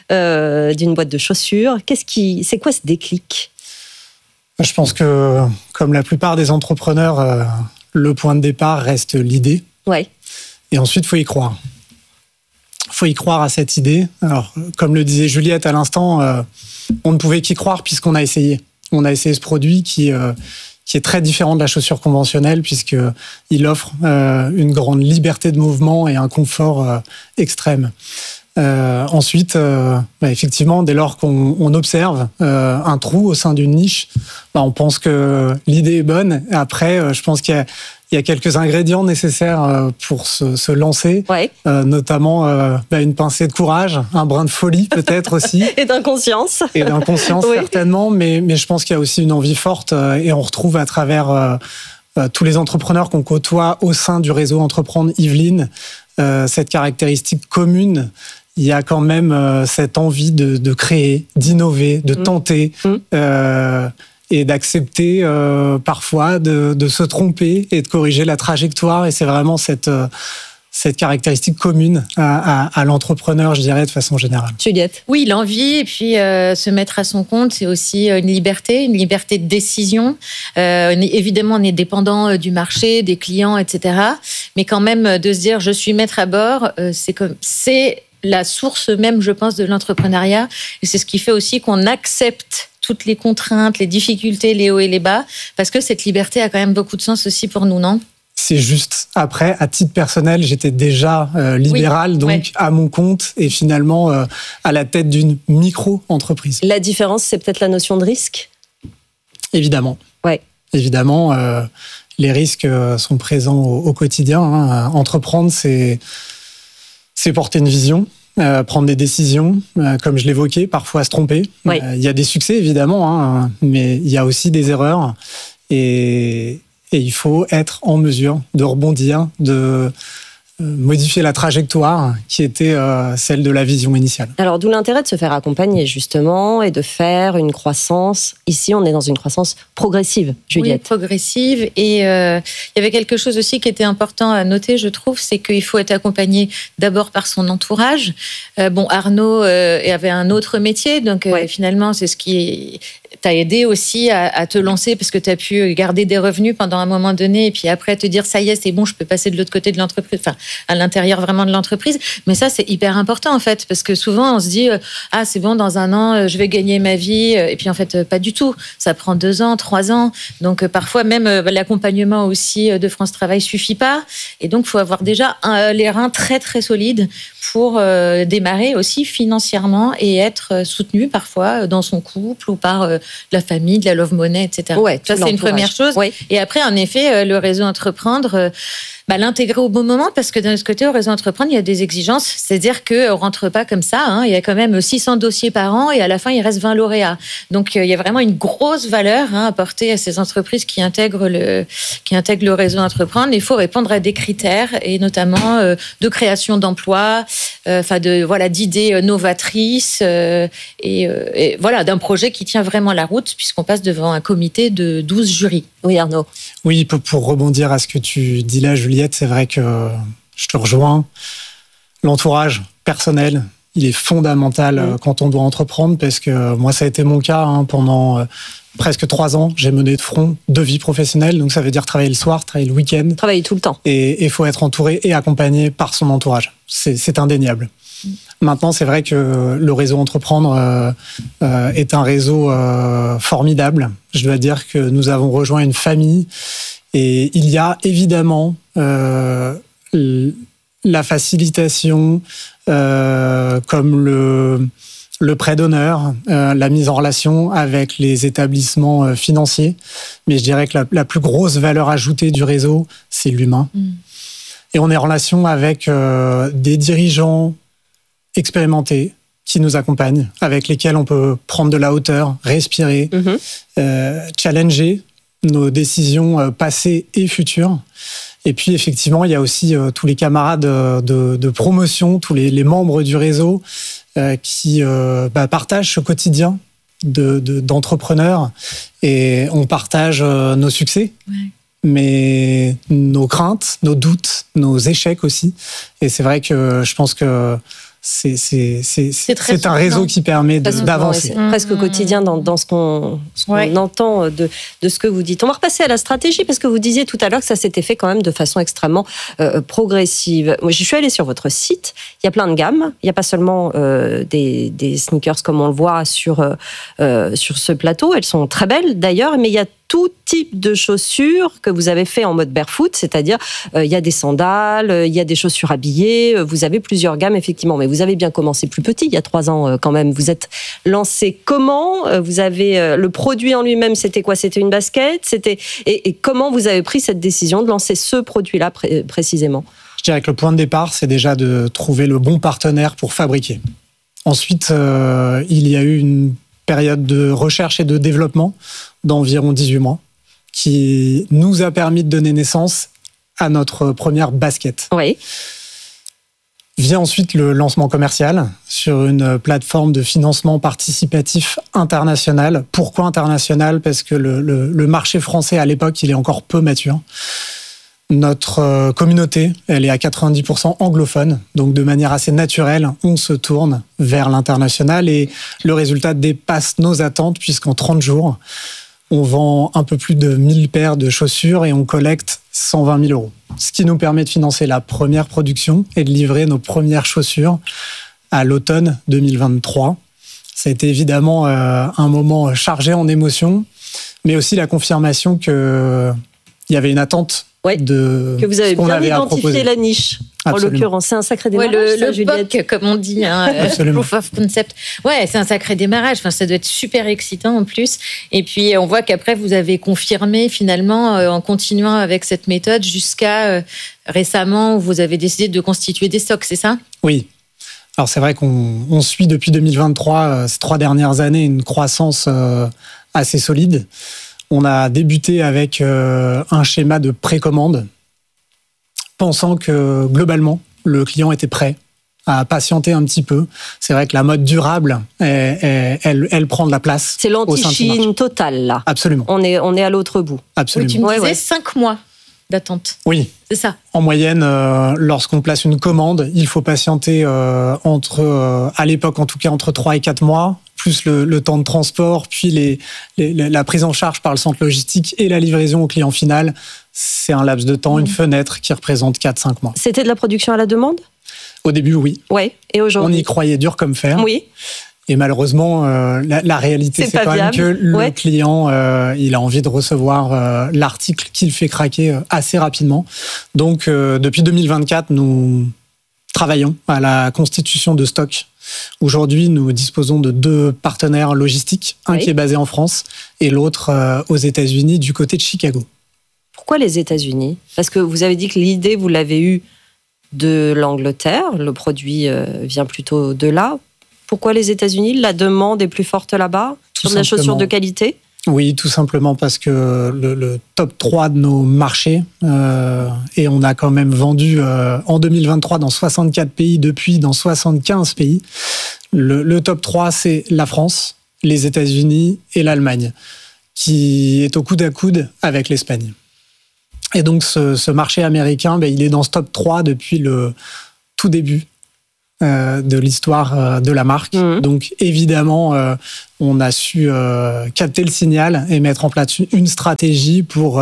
de chaussures. C'est quoi ce déclic? Je pense que, comme la plupart des entrepreneurs, le point de départ reste l'idée. Ouais. Et ensuite, il faut y croire. Il faut y croire à cette idée. Alors, comme le disait Juliette à l'instant, on ne pouvait qu'y croire puisqu'on a essayé. On a essayé ce produit qui est très différent de la chaussure conventionnelle puisqu'il offre une grande liberté de mouvement et un confort extrême. Ensuite, effectivement, dès lors qu'on observe un trou au sein d'une niche, on pense que l'idée est bonne. Après, je pense qu'il y a quelques ingrédients nécessaires pour se lancer, notamment une pincée de courage, un brin de folie peut-être aussi. Et d'inconscience. Et d'inconscience certainement, mais je pense qu'il y a aussi une envie forte et on retrouve à travers tous les entrepreneurs qu'on côtoie au sein du réseau Entreprendre Yvelines cette caractéristique commune. Il y a quand même cette envie de créer, d'innover, de tenter et d'accepter parfois de se tromper et de corriger la trajectoire. Et c'est vraiment cette caractéristique commune à l'entrepreneur, je dirais, de façon générale. Juliette? Oui, l'envie et puis se mettre à son compte, c'est aussi une liberté de décision. Évidemment, on est dépendant du marché, des clients, etc. Mais quand même, de se dire, je suis maître à bord, c'est la source même, je pense, de l'entrepreneuriat. Et c'est ce qui fait aussi qu'on accepte toutes les contraintes, les difficultés, les hauts et les bas, parce que cette liberté a quand même beaucoup de sens aussi pour nous, non? C'est juste. Après, à titre personnel, j'étais déjà libéral, donc à mon compte et finalement à la tête d'une micro-entreprise. La différence, c'est peut-être la notion de risque? Évidemment. Ouais. Évidemment, les risques sont présents au quotidien. Entreprendre, c'est porter une vision, prendre des décisions, comme je l'évoquais, parfois se tromper. Il y a des succès, évidemment, mais il y a aussi des erreurs. Et il faut être en mesure de rebondir, de modifier la trajectoire qui était celle de la vision initiale. Alors, d'où l'intérêt de se faire accompagner, justement, et de faire une croissance. Ici, on est dans une croissance progressive, Juliette. Oui, progressive. Et il y avait quelque chose aussi qui était important à noter, je trouve, c'est qu'il faut être accompagné d'abord par son entourage. Arnaud avait un autre métier, donc finalement, c'est ce qui t'a aidé aussi à te lancer parce que tu as pu garder des revenus pendant un moment donné et puis après te dire ça y est, c'est bon, je peux passer de l'autre côté de l'entreprise, enfin à l'intérieur vraiment de l'entreprise. Mais ça, c'est hyper important en fait parce que souvent on se dit ah c'est bon, dans un an je vais gagner ma vie et puis en fait pas du tout. Ça prend 2 ans, 3 ans. Donc parfois même l'accompagnement aussi de France Travail suffit pas et donc faut avoir déjà les reins très très solides pour démarrer aussi financièrement et être soutenu parfois dans son couple ou par la famille, de la love money, etc. Ouais, ça, c'est une première chose. Oui. Et après, en effet, le réseau entreprendre, l'intégrer au bon moment parce que d'un autre côté, au réseau entreprendre, il y a des exigences. C'est-à-dire qu'on ne rentre pas comme ça. Hein. Il y a quand même 600 dossiers par an et à la fin, il reste 20 lauréats. Donc, il y a vraiment une grosse valeur apportée à ces entreprises qui intègrent le réseau entreprendre. Il faut répondre à des critères et notamment de création d'emplois, d'idées novatrices et voilà, d'un projet qui tient vraiment la route puisqu'on passe devant un comité de 12 jurys. Oui, Arnaud. Oui, pour rebondir à ce que tu dis là, Juliette, c'est vrai que je te rejoins. L'entourage personnel, il est fondamental quand on doit entreprendre parce que moi, ça a été mon cas pendant presque 3 ans. J'ai mené de front 2 vies professionnelles, donc ça veut dire travailler le soir, travailler le week-end. Travailler tout le temps. Et il faut être entouré et accompagné par son entourage. C'est indéniable. Maintenant, c'est vrai que le réseau Entreprendre est un réseau formidable. Je dois dire que nous avons rejoint une famille et il y a évidemment la facilitation comme le prêt d'honneur, la mise en relation avec les établissements financiers. Mais je dirais que la plus grosse valeur ajoutée du réseau, c'est l'humain. Et on est en relation avec des dirigeants expérimentés qui nous accompagnent, avec lesquels on peut prendre de la hauteur, respirer, challenger nos décisions passées et futures. Et puis effectivement, il y a aussi tous les camarades de promotion, tous les membres du réseau qui partagent ce quotidien d'entrepreneurs et on partage nos succès. Ouais. Mais nos craintes, nos doutes, nos échecs aussi. Et c'est vrai que je pense que c'est un réseau qui permet d'avancer. C'est presque quotidien dans ce qu'on entend de ce que vous dites. On va repasser à la stratégie parce que vous disiez tout à l'heure que ça s'était fait quand même de façon extrêmement progressive. Moi, je suis allée sur votre site. Il y a plein de gammes. Il n'y a pas seulement des sneakers comme on le voit sur ce plateau. Elles sont très belles d'ailleurs, mais il y a tout type de chaussures que vous avez fait en mode barefoot, c'est-à-dire il y a des sandales, il y a des chaussures habillées, vous avez plusieurs gammes effectivement, mais vous avez bien commencé plus petit, il y a 3 ans quand même. Vous êtes lancé comment ? Vous avez le produit en lui-même, c'était quoi ? C'était une basket ? Et comment vous avez pris cette décision de lancer ce produit-là précisément ? Je dirais que le point de départ, c'est déjà de trouver le bon partenaire pour fabriquer. Ensuite, il y a eu une période de recherche et de développement d'environ 18 mois qui nous a permis de donner naissance à notre première basket. Oui. Vient ensuite le lancement commercial sur une plateforme de financement participatif international. Pourquoi international ? Parce que le marché français à l'époque, il est encore peu mature. Notre communauté, elle est à 90% anglophone, donc de manière assez naturelle, on se tourne vers l'international et le résultat dépasse nos attentes puisqu'en 30 jours, on vend un peu plus de 1000 paires de chaussures et on collecte 120 000 €. Ce qui nous permet de financer la première production et de livrer nos premières chaussures à l'automne 2023. Ça a été évidemment un moment chargé en émotions, mais aussi la confirmation qu'il y avait une attente que vous avez bien identifié la niche. Absolument. En l'occurrence, c'est un sacré démarrage. Le POC, comme on dit, Proof of Concept. Ouais, c'est un sacré démarrage. Enfin, ça doit être super excitant en plus. Et puis, on voit qu'après, vous avez confirmé finalement en continuant avec cette méthode jusqu'à récemment où vous avez décidé de constituer des stocks, c'est ça ? Oui. Alors, c'est vrai qu'on suit depuis 2023, ces 3 dernières années, une croissance assez solide. On a débuté avec un schéma de précommande, pensant que globalement, le client était prêt à patienter un petit peu. C'est vrai que la mode durable, elle prend de la place. C'est l'anti-Chine totale, là. Absolument. On est à l'autre bout. Absolument. Oui, tu me disais 5 mois d'attente. Oui. C'est ça. En moyenne, lorsqu'on place une commande, il faut patienter à l'époque en tout cas, entre 3 et 4 mois. plus le temps de transport, puis la prise en charge par le centre logistique et la livraison au client final, c'est un laps de temps, une fenêtre qui représente 4-5 mois. C'était de la production à la demande ? Au début, oui. Ouais. Et aujourd'hui ? On y croyait dur comme fer. Oui. Et malheureusement, la réalité, c'est quand même que le client, il a envie de recevoir l'article qu'il fait craquer assez rapidement. Donc, depuis 2024, nous travaillons à la constitution de stocks. Aujourd'hui, nous disposons de 2 partenaires logistiques, un qui est basé en France et l'autre aux États-Unis, du côté de Chicago. Pourquoi les États-Unis ? Parce que vous avez dit que l'idée, vous l'avez eue de l'Angleterre, le produit vient plutôt de là. Pourquoi les États-Unis ? La demande est plus forte là-bas sur de la chaussure de qualité ? Oui, tout simplement parce que le top 3 de nos marchés, et on a quand même vendu en 2023 dans 64 pays, depuis dans 75 pays. Le top 3, c'est la France, les États-Unis et l'Allemagne, qui est au coude à coude avec l'Espagne. Et donc ce marché américain, il est dans ce top 3 depuis le tout début de l'histoire de la marque. Donc évidemment, on a su capter le signal et mettre en place une stratégie pour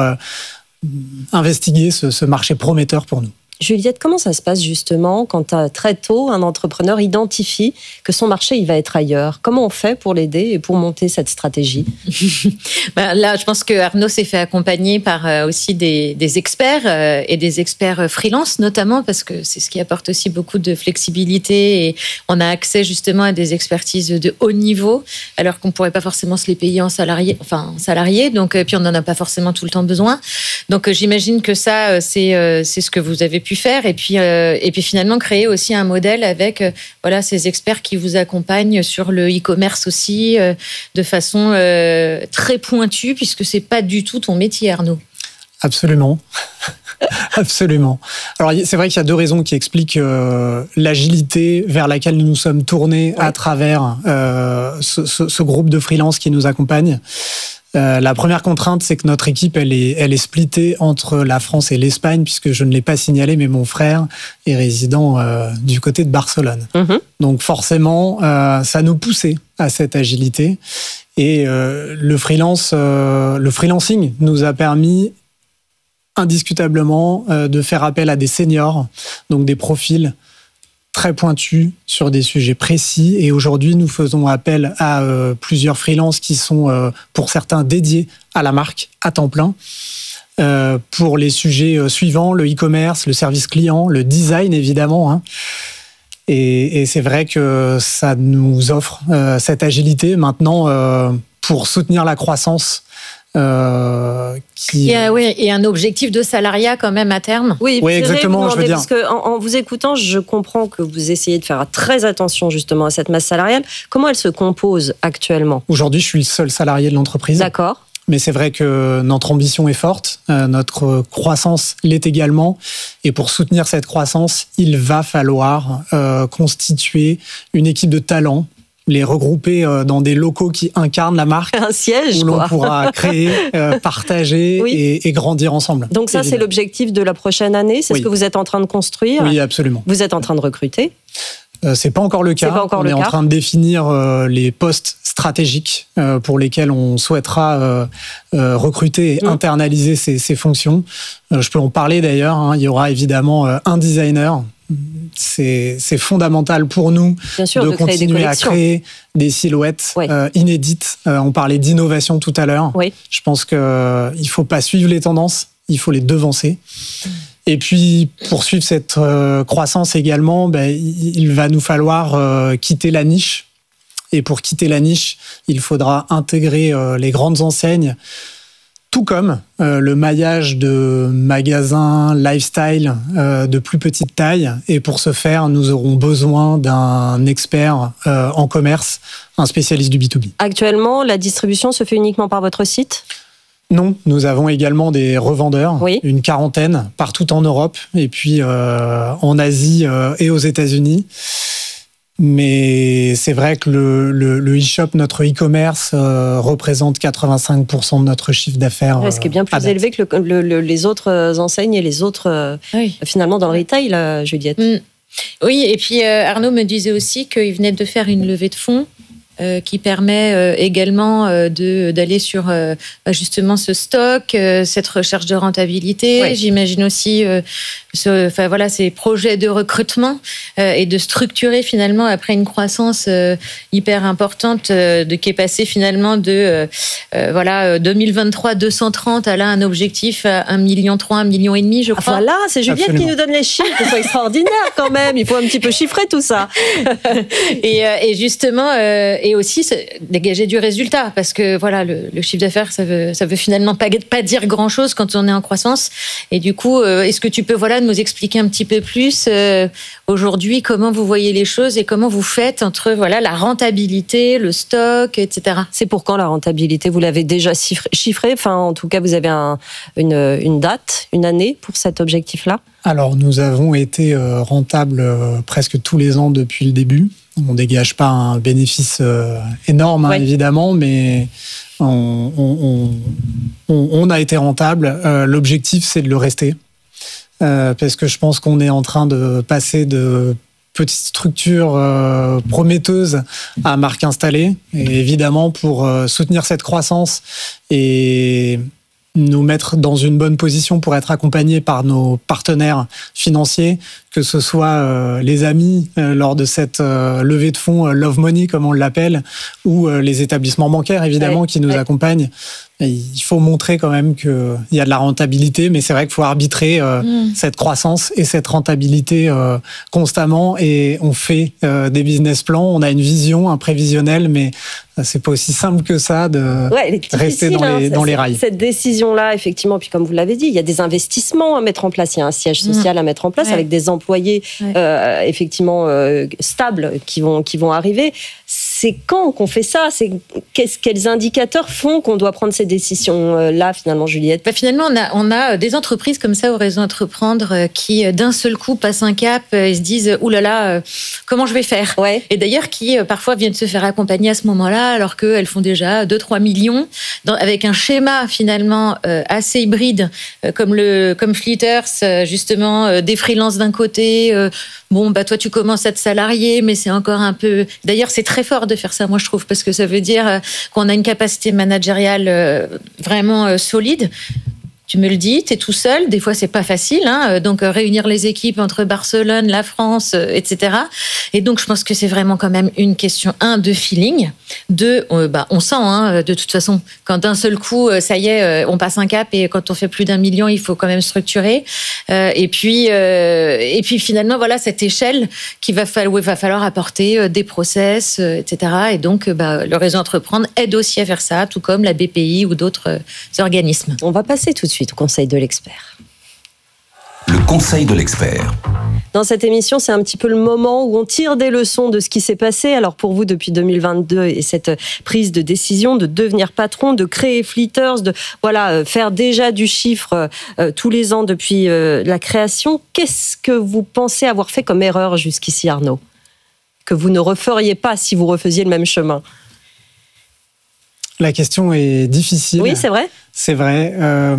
investiguer ce marché prometteur pour nous. Juliette, comment ça se passe justement quand très tôt un entrepreneur identifie que son marché il va être ailleurs ? Comment on fait pour l'aider et pour monter cette stratégie ? Là, je pense que Arnaud s'est fait accompagner par aussi des experts et des experts freelance notamment, parce que c'est ce qui apporte aussi beaucoup de flexibilité et on a accès justement à des expertises de haut niveau alors qu'on ne pourrait pas forcément se les payer en salarié. Donc, puis on n'en a pas forcément tout le temps besoin. Donc j'imagine que ça, c'est ce que vous avez pu faire et puis finalement créer aussi un modèle avec ces experts qui vous accompagnent sur le e-commerce aussi de façon très pointue, puisque c'est pas du tout ton métier, Arnaud. Absolument. Absolument. Alors, c'est vrai qu'il y a 2 raisons qui expliquent l'agilité vers laquelle nous nous sommes tournés à travers ce groupe de freelance qui nous accompagne. La première contrainte, c'est que notre équipe, elle est splittée entre la France et l'Espagne, puisque je ne l'ai pas signalé, mais mon frère est résident du côté de Barcelone. Donc forcément, ça nous poussait à cette agilité. Et le freelancing nous a permis indiscutablement de faire appel à des seniors, donc des profils très pointus sur des sujets précis. Et aujourd'hui, nous faisons appel à plusieurs freelances qui sont, pour certains, dédiés à la marque à temps plein. Pour les sujets suivants, le e-commerce, le service client, le design, évidemment. Et c'est vrai que ça nous offre cette agilité. Maintenant, pour soutenir la croissance, et un objectif de salariat quand même à terme. Oui, exactement. Je veux dire, parce que en vous écoutant, je comprends que vous essayez de faire très attention justement à cette masse salariale. Comment elle se compose actuellement ? Aujourd'hui, je suis le seul salarié de l'entreprise. D'accord. Mais c'est vrai que notre ambition est forte, notre croissance l'est également. Et pour soutenir cette croissance, il va falloir constituer une équipe de talents, les regrouper dans des locaux qui incarnent la marque. Un siège, où l'on pourra créer, partager et grandir ensemble. Donc ça, c'est l'objectif de la prochaine année. C'est ce que vous êtes en train de construire. Oui, absolument. Vous êtes en train de recruter. C'est pas encore le cas. On est en train de définir les postes stratégiques pour lesquels on souhaitera recruter et internaliser ces fonctions. Je peux en parler d'ailleurs. Il y aura évidemment un designer. C'est fondamental pour nous de continuer à créer des silhouettes inédites. On parlait d'innovation tout à l'heure. Je pense qu'il ne faut pas suivre les tendances, il faut les devancer. Et puis, pour suivre cette croissance également, il va nous falloir quitter la niche. Et pour quitter la niche, il faudra intégrer les grandes enseignes, tout comme le maillage de magasins lifestyle de plus petite taille. Et pour ce faire, nous aurons besoin d'un expert en commerce, un spécialiste du B2B. Actuellement, la distribution se fait uniquement par votre site ? Non, nous avons également des revendeurs, une quarantaine, partout en Europe, et puis en Asie et aux États-Unis. Mais c'est vrai que le e-shop, notre e-commerce, représente 85% de notre chiffre d'affaires. Ce qui est bien plus élevé que les autres enseignes et les autres, finalement, dans le retail, Juliette. Oui, et puis Arnaud me disait aussi qu'il venait de faire une levée de fonds. qui permet également d'aller sur justement ce stock, cette recherche de rentabilité. Ouais. J'imagine aussi ces projets de recrutement et de structurer finalement après une croissance hyper importante qui est passée finalement de 2023 230 à là un objectif à 1,3 million, 1,5 million, je crois. Voilà, c'est Juliette Absolument. qui nous donne les chiffres, qui sont extraordinaires quand même. Il faut un petit peu chiffrer tout ça. Et justement, et aussi dégager du résultat, parce que voilà, le chiffre d'affaires, ça veut finalement pas dire grand-chose quand on est en croissance. Et du coup, est-ce que tu peux nous expliquer un petit peu plus aujourd'hui comment vous voyez les choses et comment vous faites entre la rentabilité, le stock, etc. C'est pour quand la rentabilité? Vous l'avez déjà chiffré? Enfin, en tout cas, vous avez une date, une année pour cet objectif-là? Alors, nous avons été rentables presque tous les ans depuis le début. On ne dégage pas un bénéfice énorme, Ouais. évidemment, mais on a été rentable. L'objectif, c'est de le rester. Parce que je pense qu'on est en train de passer de petites structures prometteuses à marque installée. Et évidemment, pour soutenir cette croissance et nous mettre dans une bonne position pour être accompagnés par nos partenaires financiers, que ce soit les amis lors de cette levée de fonds Love Money, comme on l'appelle, ou les établissements bancaires, évidemment, qui nous accompagnent. Et il faut montrer quand même qu'il y a de la rentabilité, mais c'est vrai qu'il faut arbitrer cette croissance et cette rentabilité constamment. Et on fait des business plans, on a une vision, un prévisionnel, mais c'est pas aussi simple que ça de rester dans les rails. Cette décision-là, effectivement, puis comme vous l'avez dit, il y a des investissements à mettre en place, il y a un siège social à mettre en place avec des employés effectivement stables qui vont arriver. C'est quand qu'on fait ça? Quels indicateurs font qu'on doit prendre ces décisions-là, finalement, Juliette? Finalement, on a des entreprises comme ça au réseau Entreprendre qui, d'un seul coup, passent un cap et se disent « Ouh là là, comment je vais faire ?» Et d'ailleurs, qui parfois viennent se faire accompagner à ce moment-là, alors qu'elles font déjà 2-3 millions, avec un schéma finalement assez hybride, comme Flitters, justement, des freelances d'un côté. Toi, tu commences à te salarier, mais c'est encore un peu... D'ailleurs, c'est très fort de faire ça, moi, je trouve, parce que ça veut dire qu'on a une capacité managériale vraiment solide. Tu me le dis, tu es tout seul, des fois c'est pas facile, donc réunir les équipes entre Barcelone, la France, etc. Et donc je pense que c'est vraiment quand même une question, de feeling, on sent, de toute façon, quand d'un seul coup, ça y est, on passe un cap et quand on fait plus d'1 million, il faut quand même structurer. Et puis finalement, voilà, cette échelle où il va falloir apporter des process, etc. Et donc le réseau Entreprendre aide aussi à faire ça, tout comme la BPI ou d'autres organismes. On va passer tout de suite au conseil de l'expert. Le conseil de l'expert. Dans cette émission, c'est un petit peu le moment où on tire des leçons de ce qui s'est passé. Alors pour vous, depuis 2022 et cette prise de décision de devenir patron, de créer Flitters, de faire déjà du chiffre tous les ans depuis la création, qu'est-ce que vous pensez avoir fait comme erreur jusqu'ici, Arnaud, que vous ne referiez pas si vous refaisiez le même chemin? La question est difficile. Oui, c'est vrai. C'est vrai.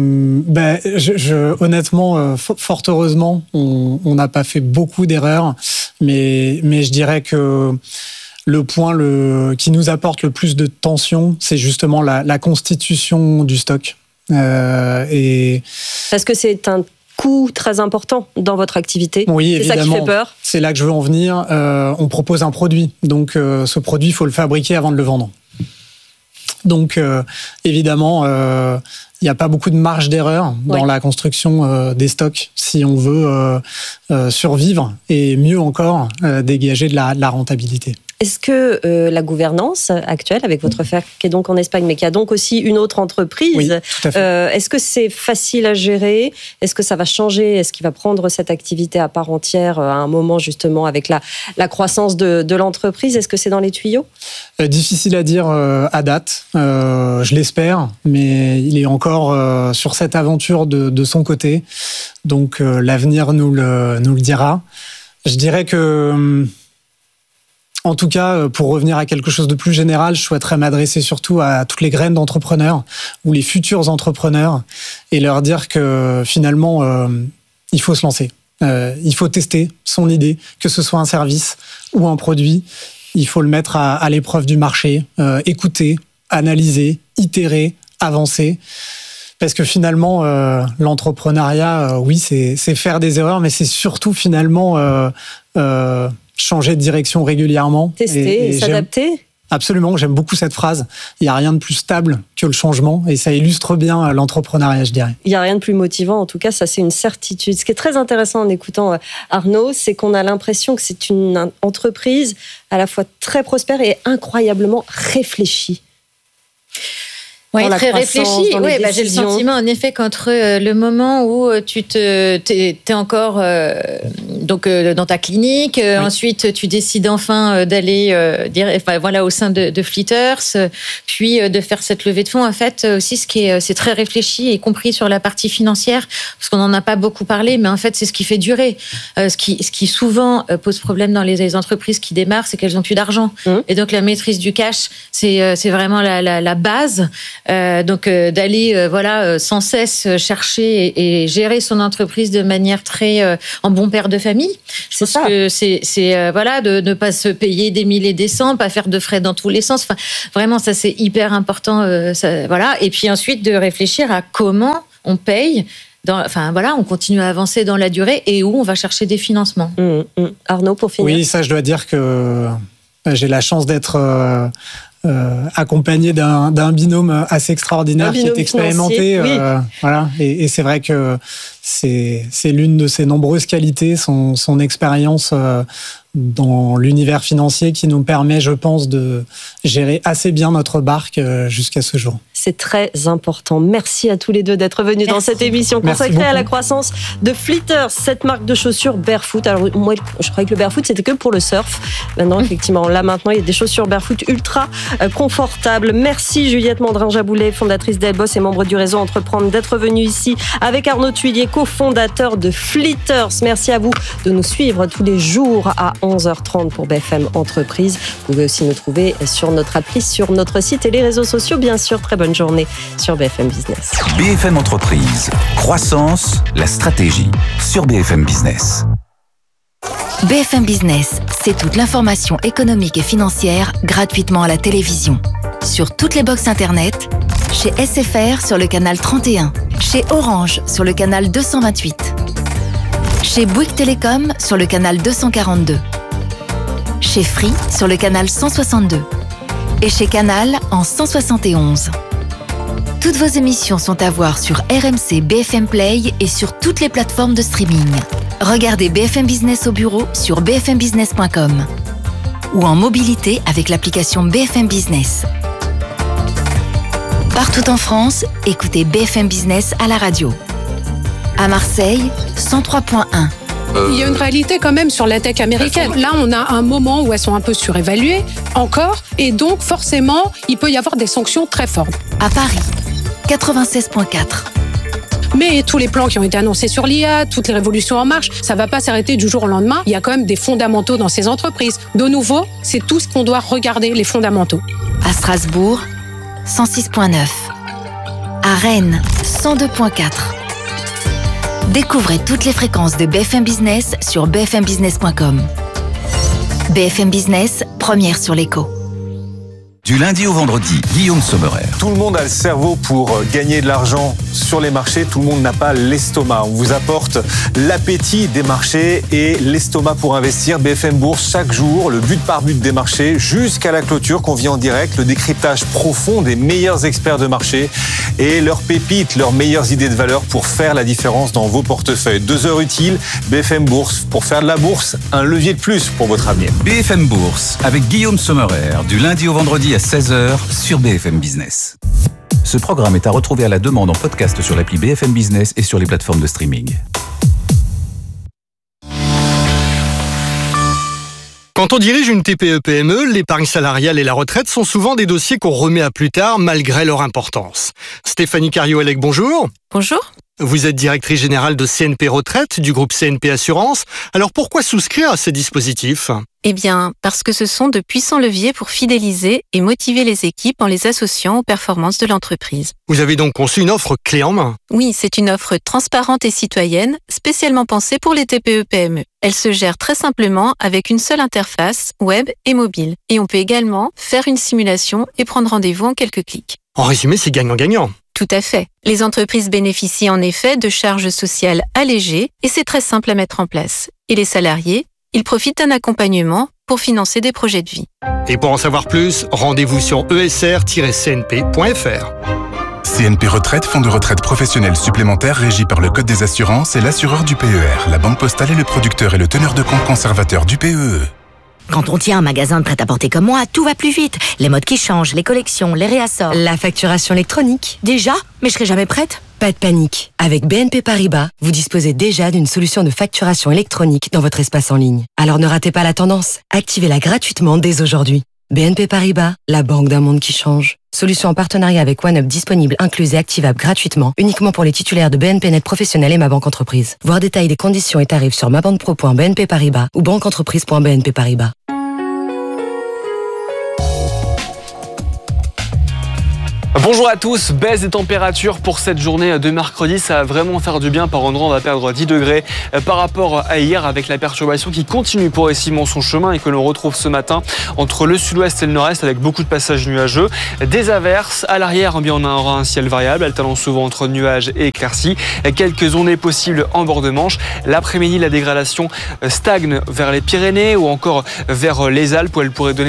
Honnêtement, fort heureusement, on n'a pas fait beaucoup d'erreurs, mais je dirais que le point qui nous apporte le plus de tension, c'est justement la constitution du stock. Parce que c'est un coût très important dans votre activité. Oui, c'est évidemment. Ça qui fait peur. C'est là que je veux en venir. On propose un produit, donc ce produit, il faut le fabriquer avant de le vendre. Donc, évidemment, il n'y a pas beaucoup de marge d'erreur dans la construction des stocks si on veut survivre et mieux encore dégager de la rentabilité. Est-ce que la gouvernance actuelle avec votre frère qui est donc en Espagne, mais qui a donc aussi une autre entreprise, tout à fait. Est-ce que c'est facile à gérer? Est-ce que ça va changer? Est-ce qu'il va prendre cette activité à part entière à un moment justement avec la croissance de l'entreprise? Est-ce que c'est dans les tuyaux? Difficile à dire à date. Je l'espère, mais il est encore sur cette aventure de son côté. Donc l'avenir nous le dira. Je dirais que... En tout cas, pour revenir à quelque chose de plus général, je souhaiterais m'adresser surtout à toutes les graines d'entrepreneurs ou les futurs entrepreneurs et leur dire que finalement, il faut se lancer. Il faut tester son idée, que ce soit un service ou un produit. il faut le mettre à l'épreuve du marché, écouter, analyser, itérer, avancer. Parce que finalement, l'entrepreneuriat, oui, c'est faire des erreurs, mais c'est surtout finalement changer de direction régulièrement. Tester et s'adapter. Absolument, j'aime beaucoup cette phrase. Il n'y a rien de plus stable que le changement et ça illustre bien l'entrepreneuriat, je dirais. Il n'y a rien de plus motivant, en tout cas, ça c'est une certitude. Ce qui est très intéressant en écoutant Arnaud, c'est qu'on a l'impression que c'est une entreprise à la fois très prospère et incroyablement réfléchie. Oui, très réfléchi. Oui, j'ai le sentiment, en effet, qu'entre le moment où t'es encore dans ta clinique, ensuite tu décides enfin d'aller au sein de Flitters, puis de faire cette levée de fonds. En fait, aussi, c'est très réfléchi, y compris sur la partie financière, parce qu'on n'en a pas beaucoup parlé, mais en fait, c'est ce qui fait durer. Ce qui souvent pose problème dans les entreprises qui démarrent, c'est qu'elles n'ont plus d'argent. Et donc, la maîtrise du cash, c'est vraiment la base. D'aller sans cesse chercher et gérer son entreprise de manière très en bon père de famille. Je pense que c'est de ne pas se payer des milliers et des cents, pas faire de frais dans tous les sens. Enfin, vraiment, ça c'est hyper important. Et puis ensuite de réfléchir à comment on paye. On continue à avancer dans la durée et où on va chercher des financements. Arnaud, pour finir. Oui, ça, je dois dire que j'ai la chance d'être accompagné d'un binôme assez extraordinaire qui est expérimenté. Et c'est vrai que c'est l'une de ses nombreuses qualités, son expérience dans l'univers financier qui nous permet, je pense, de gérer assez bien notre barque jusqu'à ce jour. C'est très important. Merci à tous les deux d'être venus dans cette émission consacrée à la croissance de Flitters, cette marque de chaussures barefoot. Alors moi, je croyais que le barefoot, c'était que pour le surf. Maintenant, effectivement, maintenant, il y a des chaussures barefoot ultra confortables. Merci Juliette Mandrin-Jaboulet, fondatrice d'Elboss et membre du réseau Entreprendre, d'être venue ici avec Arnaud Thuillier, cofondateur de Flitters. Merci à vous de nous suivre tous les jours à 11h30 pour BFM Entreprise. Vous pouvez aussi nous trouver sur notre appli, sur notre site et les réseaux sociaux. Bien sûr, très bonne journée sur BFM Business. BFM Entreprise. Croissance, la stratégie sur BFM Business. BFM Business, c'est toute l'information économique et financière gratuitement à la télévision. Sur toutes les box internet, chez SFR sur le canal 31, chez Orange sur le canal 228, chez Bouygues Télécom sur le canal 242, chez Free sur le canal 162 et chez Canal en 171. Toutes vos émissions sont à voir sur RMC BFM Play et sur toutes les plateformes de streaming. Regardez BFM Business au bureau sur bfmbusiness.com ou en mobilité avec l'application BFM Business. Partout en France, écoutez BFM Business à la radio. À Marseille, 103.1. Il y a une réalité quand même sur la tech américaine. Là, on a un moment où elles sont un peu surévaluées, encore, et donc forcément, il peut y avoir des sanctions très fortes. À Paris, 96.4. Mais tous les plans qui ont été annoncés sur l'IA, toutes les révolutions en marche, ça ne va pas s'arrêter du jour au lendemain. Il y a quand même des fondamentaux dans ces entreprises. De nouveau, c'est tout ce qu'on doit regarder, les fondamentaux. À Strasbourg, 106.9. À Rennes, 102.4. Découvrez toutes les fréquences de BFM Business sur bfmbusiness.com. BFM Business, première sur l'écho. Du lundi au vendredi, Guillaume Sommerer. Tout le monde a le cerveau pour gagner de l'argent sur les marchés. Tout le monde n'a pas l'estomac. On vous apporte l'appétit des marchés et l'estomac pour investir. BFM Bourse, chaque jour, le but par but des marchés jusqu'à la clôture qu'on vit en direct. Le décryptage profond des meilleurs experts de marché et leurs pépites, leurs meilleures idées de valeur pour faire la différence dans vos portefeuilles. 2 heures utiles, BFM Bourse. Pour faire de la bourse, un levier de plus pour votre avenir. BFM Bourse, avec Guillaume Sommerer, du lundi au vendredi à 16h sur BFM Business. Ce programme est à retrouver à la demande en podcast sur l'appli BFM Business et sur les plateformes de streaming. Quand on dirige une TPE-PME, l'épargne salariale et la retraite sont souvent des dossiers qu'on remet à plus tard malgré leur importance. Stéphanie Cariou-Elec, bonjour. Bonjour. Vous êtes directrice générale de CNP Retraite du groupe CNP Assurance. Alors pourquoi souscrire à ces dispositifs ? Eh bien, parce que ce sont de puissants leviers pour fidéliser et motiver les équipes en les associant aux performances de l'entreprise. Vous avez donc conçu une offre clé en main. Oui, c'est une offre transparente et citoyenne, spécialement pensée pour les TPE-PME. Elle se gère très simplement avec une seule interface, web et mobile. Et on peut également faire une simulation et prendre rendez-vous en quelques clics. En résumé, c'est gagnant-gagnant. Tout à fait. Les entreprises bénéficient en effet de charges sociales allégées et c'est très simple à mettre en place. Et les salariés, ils profitent d'un accompagnement pour financer des projets de vie. Et pour en savoir plus, rendez-vous sur esr-cnp.fr. CNP Retraite, fonds de retraite professionnel supplémentaire régi par le Code des assurances et l'assureur du PER. La Banque Postale est le producteur et le teneur de compte conservateur du PEE. Quand on tient un magasin de prêt-à-porter comme moi, tout va plus vite. Les modes qui changent, les collections, les réassorts. La facturation électronique. Déjà ? Mais je serai jamais prête. Pas de panique. Avec BNP Paribas, vous disposez déjà d'une solution de facturation électronique dans votre espace en ligne. Alors ne ratez pas la tendance. Activez-la gratuitement dès aujourd'hui. BNP Paribas, la banque d'un monde qui change. Solution en partenariat avec OneUp disponible, incluse et activable gratuitement, uniquement pour les titulaires de BNP Net Professionnel et Ma Banque Entreprise. Voir détails des conditions et tarifs sur mabanquepro.bnp Paribas ou banqueentreprise.bnp Paribas. Bonjour à tous, baisse des températures pour cette journée de mercredi, ça va vraiment faire du bien. Par endroit, on va perdre 10 degrés par rapport à hier avec la perturbation qui continue progressivement son chemin et que l'on retrouve ce matin entre le sud-ouest et le nord-est avec beaucoup de passages nuageux. Des averses, à l'arrière, on aura un ciel variable, alternant souvent entre nuages et éclaircies. Quelques ondées possibles en bord de Manche. L'après-midi, la dégradation stagne vers les Pyrénées ou encore vers les Alpes où elle pourrait donner